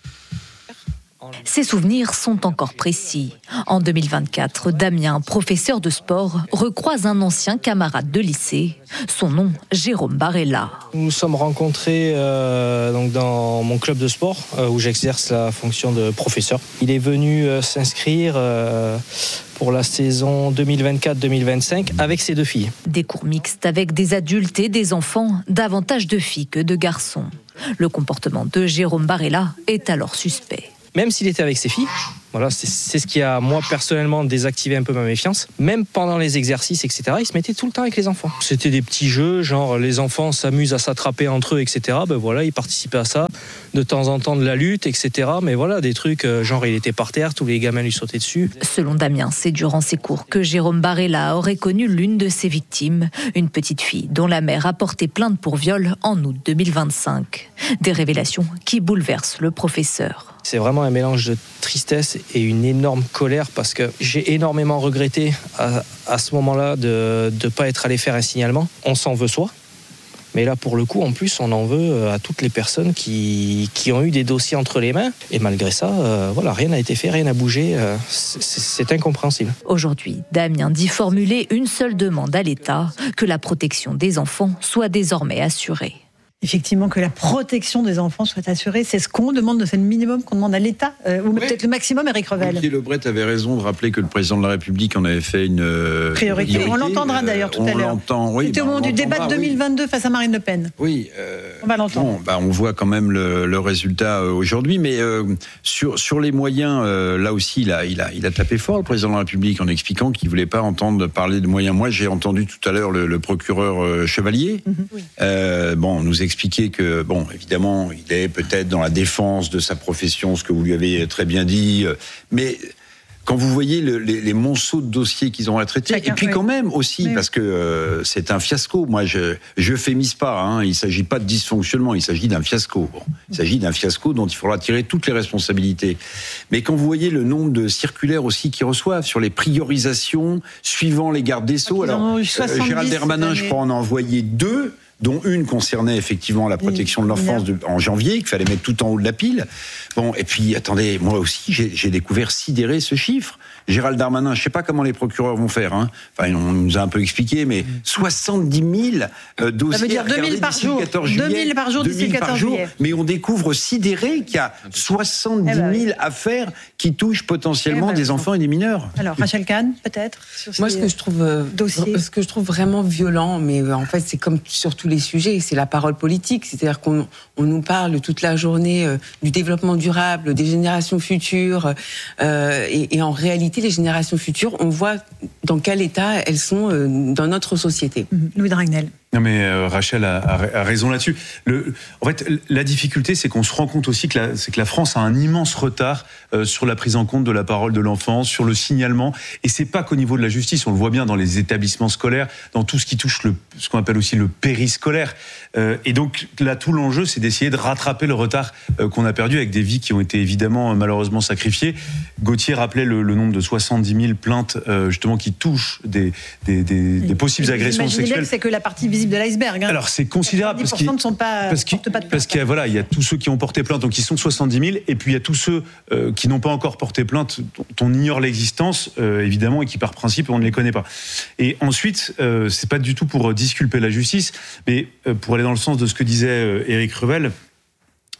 Ses souvenirs sont encore précis. En deux mille vingt-quatre, Damien, professeur de sport, recroise un ancien camarade de lycée. Son nom, Jérôme Barella. Nous nous sommes rencontrés euh, donc dans mon club de sport euh, où j'exerce la fonction de professeur. Il est venu euh, s'inscrire euh, pour la saison deux mille vingt-quatre deux mille vingt-cinq avec ses deux filles. Des cours mixtes avec des adultes et des enfants, davantage de filles que de garçons. Le comportement de Jérôme Barella est alors suspect. Même s'il était avec ses filles, voilà, c'est, c'est ce qui a, moi, personnellement, désactivé un peu ma méfiance. Même pendant les exercices, et cetera, il se mettait tout le temps avec les enfants. C'était des petits jeux, genre les enfants s'amusent à s'attraper entre eux, et cetera. Ben voilà, il participait à ça. De temps en temps, de la lutte, et cetera. Mais voilà, des trucs, genre il était par terre, tous les gamins lui sautaient dessus. Selon Damien, c'est durant ces cours que Jérôme Barella aurait connu l'une de ses victimes, une petite fille dont la mère a porté plainte pour viol en août deux mille vingt-cinq. Des révélations qui bouleversent le professeur. C'est vraiment un mélange de tristesse et une énorme colère parce que j'ai énormément regretté à, à ce moment-là de ne pas être allé faire un signalement. On s'en veut soi, mais là pour le coup en plus on en veut à toutes les personnes qui, qui ont eu des dossiers entre les mains et malgré ça, euh, voilà, rien n'a été fait, rien n'a bougé, euh, c'est, c'est incompréhensible. Aujourd'hui, Damien dit formuler une seule demande à l'État, que la protection des enfants soit désormais assurée. Effectivement, que la protection des enfants soit assurée, c'est ce qu'on demande, c'est le minimum qu'on demande à l'État, euh, ou oui. Peut-être le maximum, Éric Revel. Olivier Lebret avait raison de rappeler que le président de la République en avait fait une euh, priorité. priorité. On l'entendra d'ailleurs tout euh, à l'heure. L'entend, oui, C'était bah, au moment du débat de deux mille vingt-deux oui. face à Marine Le Pen. Oui. Euh, on va l'entendre. Bon, bah, on voit quand même le, le résultat euh, aujourd'hui, mais euh, sur sur les moyens, euh, là aussi, il a, il a il a tapé fort le président de la République en expliquant qu'il voulait pas entendre parler de moyens. Moi, j'ai entendu tout à l'heure le, le procureur euh, Chevalier, mm-hmm. oui. euh, bon, nous expliquer que bon, évidemment, il est peut-être dans la défense de sa profession, ce que vous lui avez très bien dit, mais quand vous voyez le, les, les monceaux de dossiers qu'ils ont à traiter, Chacun, et puis oui. quand même aussi, oui. parce que euh, c'est un fiasco, moi je je euphémise pas, hein, il ne s'agit pas de dysfonctionnement, il s'agit d'un fiasco. Bon, il s'agit d'un fiasco dont il faudra tirer toutes les responsabilités. Mais quand vous voyez le nombre de circulaires aussi qu'ils reçoivent sur les priorisations suivant les gardes des Sceaux, alors euh, Gérald Darmanin, je crois en a envoyé deux, dont une concernait effectivement la protection de l'enfance de, en janvier, qu'il fallait mettre tout en haut de la pile. Bon, et puis, attendez, moi aussi, j'ai, j'ai découvert sidéré ce chiffre. Gérald Darmanin, je ne sais pas comment les procureurs vont faire, hein. Enfin, on nous a un peu expliqué, mais soixante-dix mille euh, dossiers. Ça veut dire deux mille par jour. deux mille par jour d'ici le quatorze juillet. Mais on découvre sidéré qu'il y a soixante-dix mille eh ben, affaires qui touchent potentiellement eh ben, des enfants et des mineurs. Alors, Rachel Kahn, peut-être sur Moi, ce que je trouve, euh, ce que je trouve vraiment violent, mais euh, en fait, c'est comme sur tous les sujets, c'est la parole politique. C'est-à-dire qu'on on nous parle toute la journée euh, du développement durable, des générations futures, euh, et, et en réalité, les générations futures, on voit dans quel état elles sont euh, dans notre société. Mmh. Louis Dragnel. Non mais euh, Rachel a, a, a raison là-dessus. Le, en fait, la difficulté, c'est qu'on se rend compte aussi que la, c'est que la France a un immense retard euh, sur la prise en compte de la parole de l'enfant, sur le signalement. Et c'est pas qu'au niveau de la justice, on le voit bien dans les établissements scolaires, dans tout ce qui touche le, ce qu'on appelle aussi le périscolaire. Euh, et donc là, tout l'enjeu, c'est d'essayer de rattraper le retard euh, qu'on a perdu avec des vies qui ont été évidemment malheureusement sacrifiées. Gauthier rappelait le, le nombre de soixante-dix mille plaintes euh, justement qui touchent des, des, des, des possibles agressions sexuelles. C'est que la partie visible de l'iceberg. Hein. Alors c'est considérable parce qu'il, ne sont pas, parce qu'il, pas parce qu'il y a, voilà, il y a tous ceux qui ont porté plainte, donc ils sont soixante-dix mille, et puis il y a tous ceux euh, qui n'ont pas encore porté plainte, dont on ignore l'existence euh, évidemment, et qui par principe on ne les connaît pas. Et ensuite, euh, c'est pas du tout pour disculper la justice, mais euh, pour aller dans le sens de ce que disait euh, Éric Revel.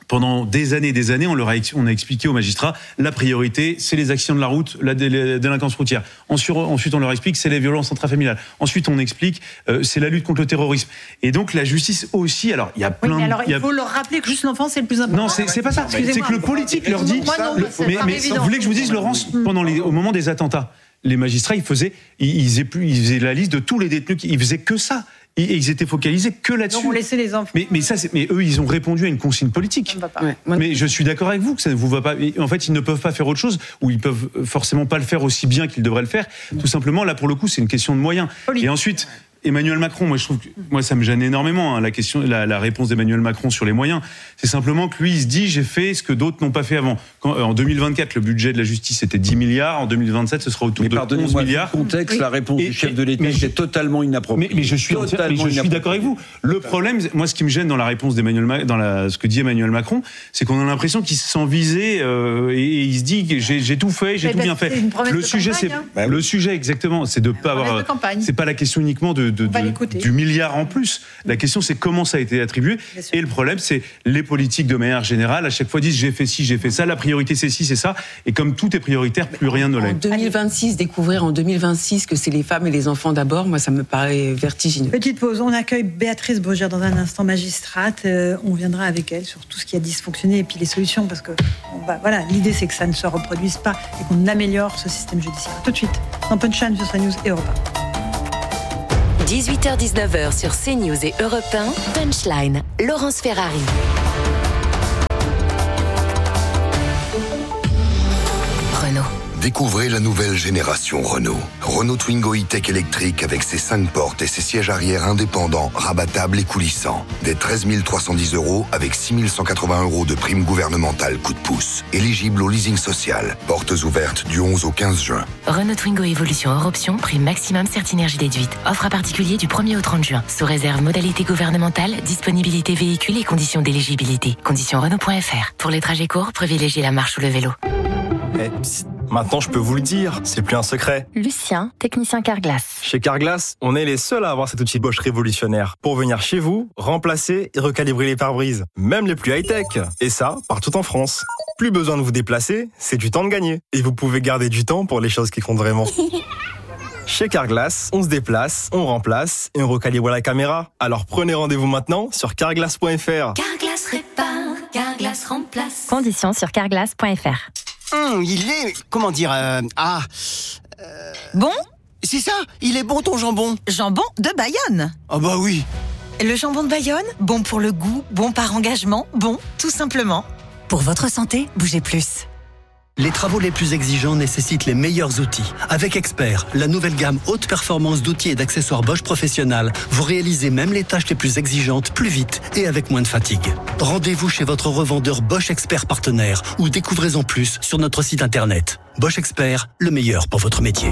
Pendant des années et des années, on leur a, on a expliqué aux magistrats, la priorité, c'est les accidents de la route, la délinquance routière. Ensuite, on leur explique, c'est les violences intrafamiliales. Ensuite, on explique, euh, c'est la lutte contre le terrorisme. Et donc, la justice aussi, alors, il y a plein... Oui, mais alors, il, y a... il faut leur rappeler que juste l'enfant, c'est le plus important. Non, c'est, c'est pas ça. C'est que le politique leur dit... Moi, non, le, mais mais vous voulez que je vous dise, Laurence, pendant les, au moment des attentats, les magistrats, ils faisaient, ils, ils, faisaient plus, ils faisaient la liste de tous les détenus, ils faisaient que ça. Et ils étaient focalisés que là-dessus. Donc on laissait les enfants. Mais, mais, ça, c'est, mais eux, ils ont répondu à une consigne politique. Ça ne va pas. Ouais. Mais je suis d'accord avec vous que ça ne vous va pas. En fait, ils ne peuvent pas faire autre chose, ou ils peuvent forcément pas le faire aussi bien qu'ils devraient le faire. Tout simplement, là, pour le coup, c'est une question de moyens. Politique. Et ensuite, Emmanuel Macron, moi je trouve que moi ça me gêne énormément hein, la question, la, la réponse d'Emmanuel Macron sur les moyens. C'est simplement que lui il se dit j'ai fait ce que d'autres n'ont pas fait avant. Quand, euh, en deux mille vingt-quatre le budget de la justice était dix milliards, en deux mille vingt-sept ce sera autour mais de onze milliards. Dans le contexte, oui. La réponse et, du chef de l'État était totalement inappropriée. Mais, mais je suis, mais je suis d'accord avec vous. Le problème, moi ce qui me gêne dans la réponse d'Emmanuel Macron, dans la, ce que dit Emmanuel Macron, c'est qu'on a l'impression qu'il se sent visé euh, et, et il se dit que j'ai, j'ai tout fait, j'ai mais tout bien fait. Le sujet, campagne, c'est hein. le sujet exactement, c'est de pas avoir. C'est pas la question uniquement de, de, de du milliard en plus. La question, c'est comment ça a été attribué. Et le problème, c'est les politiques de manière générale, à chaque fois disent j'ai fait ci, j'ai fait ça, la priorité c'est ci, c'est ça. Et comme tout est prioritaire, plus rien ne l'est. En deux mille vingt-six, découvrir en deux mille vingt-six que c'est les femmes et les enfants d'abord, moi ça me paraît vertigineux. Petite pause, on accueille Béatrice Baugère dans un instant, magistrate. Euh, on viendra avec elle sur tout ce qui a dysfonctionné et puis les solutions, parce que on va, voilà, l'idée c'est que ça ne se reproduise pas et qu'on améliore ce système judiciaire. Tout de suite, dans Punchline sur CNews et Europe un. dix-huit heures dix-neuf heures sur CNews et Europe un, Punchline, Laurence Ferrari. Renault. Découvrez la nouvelle génération Renault. Renault Twingo e-Tech électrique avec ses cinq portes et ses sièges arrière indépendants, rabattables et coulissants. Des treize mille trois cent dix euros avec six mille cent quatre-vingts euros de prime gouvernementale coup de pouce. Éligible au leasing social. Portes ouvertes du onze au quinze juin. Renault Twingo Évolution hors option, prime maximum Certinergie déduite. Offre à particulier du premier au trente juin. Sous réserve modalité gouvernementale, disponibilité véhicule et conditions d'éligibilité. Conditions Renault point F R. Pour les trajets courts, privilégiez la marche ou le vélo. Eh, psst, maintenant je peux vous le dire, c'est plus un secret. Lucien, technicien Carglass. Chez Carglass, on est les seuls à avoir cet outil Bosch révolutionnaire pour venir chez vous, remplacer et recalibrer les pare-brises, même les plus high-tech. Et ça, partout en France. Plus besoin de vous déplacer, c'est du temps de gagner. Et vous pouvez garder du temps pour les choses qui comptent vraiment. Chez Carglass, on se déplace, on remplace et on recalibre la caméra. Alors prenez rendez-vous maintenant sur carglass point F R. Carglass répare, Carglass remplace. Conditions sur carglass point F R. Hum, il est... Comment dire... Euh, ah... Euh, bon ? C'est ça, il est bon ton jambon. Jambon de Bayonne. Ah bah oui. Le jambon de Bayonne, bon pour le goût, bon par engagement, bon tout simplement. Pour votre santé, bougez plus. Les travaux les plus exigeants nécessitent les meilleurs outils. Avec Expert, la nouvelle gamme haute performance d'outils et d'accessoires Bosch Professionnal, vous réalisez même les tâches les plus exigeantes plus vite et avec moins de fatigue. Rendez-vous chez votre revendeur Bosch Expert partenaire ou découvrez-en plus sur notre site internet. Bosch Expert, le meilleur pour votre métier.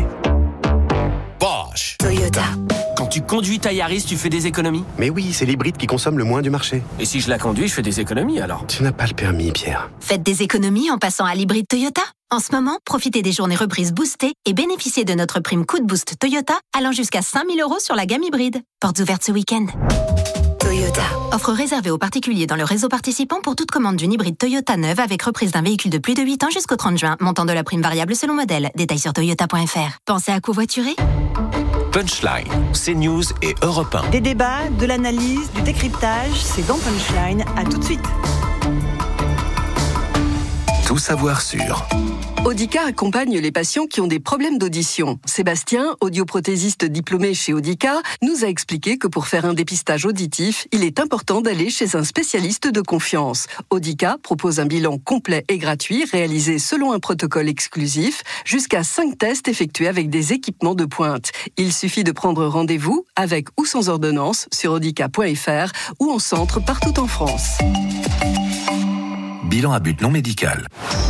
Bosch Toyota. Quand tu conduis ta Yaris, tu fais des économies ? Mais oui, c'est l'hybride qui consomme le moins du marché. Et si je la conduis, je fais des économies alors ? Tu n'as pas le permis, Pierre. Faites des économies en passant à l'hybride Toyota. En ce moment, profitez des journées reprises boostées et bénéficiez de notre prime coup de boost Toyota allant jusqu'à cinq mille euros sur la gamme hybride. Portes ouvertes ce week-end. Toyota. Offre réservée aux particuliers dans le réseau participant pour toute commande d'une hybride Toyota neuve avec reprise d'un véhicule de plus de huit ans jusqu'au trente juin. Montant de la prime variable selon modèle. Détails sur toyota point F R. Pensez à covoiturer ? Punchline, CNews et Europe un. Des débats, de l'analyse, du décryptage, c'est dans Punchline. À tout de suite. Tout savoir sur... Audica accompagne les patients qui ont des problèmes d'audition. Sébastien, audioprothésiste diplômé chez Audica, nous a expliqué que pour faire un dépistage auditif, il est important d'aller chez un spécialiste de confiance. Audica propose un bilan complet et gratuit réalisé selon un protocole exclusif, jusqu'à cinq tests effectués avec des équipements de pointe. Il suffit de prendre rendez-vous avec ou sans ordonnance sur audica point F R ou en centre partout en France. Bilan à but non médical.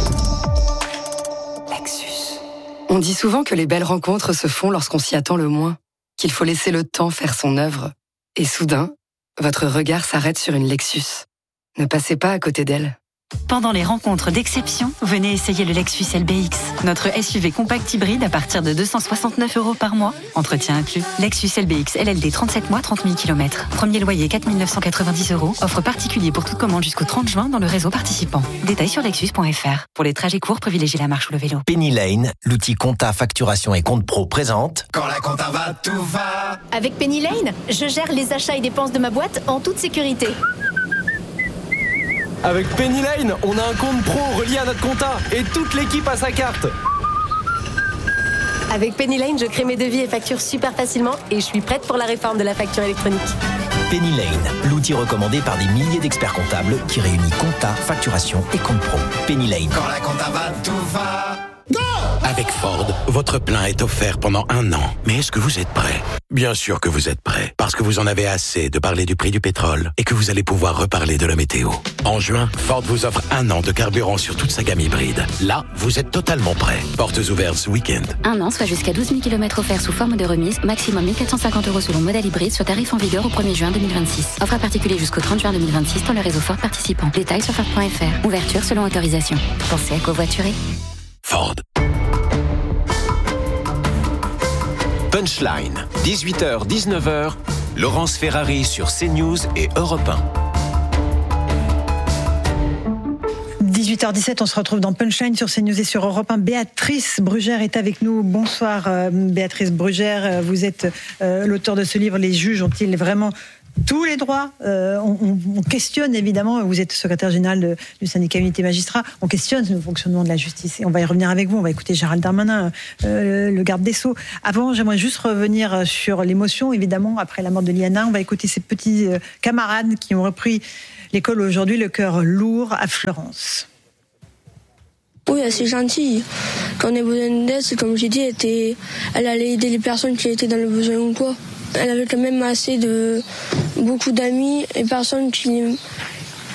On dit souvent que les belles rencontres se font lorsqu'on s'y attend le moins, qu'il faut laisser le temps faire son œuvre. Et soudain, votre regard s'arrête sur une Lexus. Ne passez pas à côté d'elle. Pendant les rencontres d'exception, venez essayer le Lexus L B X, notre S U V compact hybride à partir de deux cent soixante-neuf euros par mois. Entretien inclus. Lexus L B X L L D trente-sept mois, trente mille kilomètres. Premier loyer quatre mille neuf cent quatre-vingt-dix euros. Offre particulier pour toute commande jusqu'au trente juin dans le réseau participant. Détails sur lexus point f r. Pour les trajets courts, privilégiez la marche ou le vélo. Penny Lane, l'outil compta, facturation et compte pro présente. Quand la compta va, tout va. Avec Penny Lane, je gère les achats et dépenses de ma boîte en toute sécurité. Avec Penny Lane, on a un compte pro relié à notre compta et toute l'équipe a sa carte. Avec Penny Lane, je crée mes devis et factures super facilement et je suis prête pour la réforme de la facture électronique. Penny Lane, l'outil recommandé par des milliers d'experts comptables qui réunit compta, facturation et compte pro. Penny Lane. Quand la compta va, tout va. Go! Avec Ford, votre plein est offert pendant un an. Mais est-ce que vous êtes prêt? Bien sûr que vous êtes prêt, parce que vous en avez assez de parler du prix du pétrole et que vous allez pouvoir reparler de la météo. En juin, Ford vous offre un an de carburant sur toute sa gamme hybride. Là, vous êtes totalement prêt. Portes ouvertes ce week-end. Un an, soit jusqu'à douze mille kilomètres offerts sous forme de remise, maximum mille quatre cent cinquante euros selon modèle hybride sur tarif en vigueur au premier juin deux mille vingt-six. Offre à particulier jusqu'au trente juin deux mille vingt-six dans le réseau Ford participant. Détails sur Ford point f r. Ouverture selon autorisation. Pensez à covoiturer. Ford. Punchline, dix-huit heures dix-neuf heures, Laurence Ferrari sur CNews et Europe un. dix-huit heures dix-sept, on se retrouve dans Punchline sur CNews et sur Europe un. Béatrice Brugère est avec nous. Bonsoir euh, Béatrice Brugère, vous êtes euh, l'auteur de ce livre. Les juges ont-ils vraiment tous les droits? euh, on, on questionne évidemment, vous êtes secrétaire général de, du syndicat Unité Magistrat, on questionne le fonctionnement de la justice et on va y revenir avec vous. On va écouter Gérald Darmanin, euh, le garde des Sceaux. Avant, j'aimerais juste revenir sur l'émotion, évidemment, après la mort de Liana. On va écouter ses petits euh, camarades qui ont repris l'école aujourd'hui, le cœur lourd, à Florence. Oui, elle c'est gentil. Quand on a besoin d'aide, c'est comme j'ai dit, elle, était, elle allait aider les personnes qui étaient dans le besoin ou quoi. Elle avait quand même assez de beaucoup d'amis et personnes qui,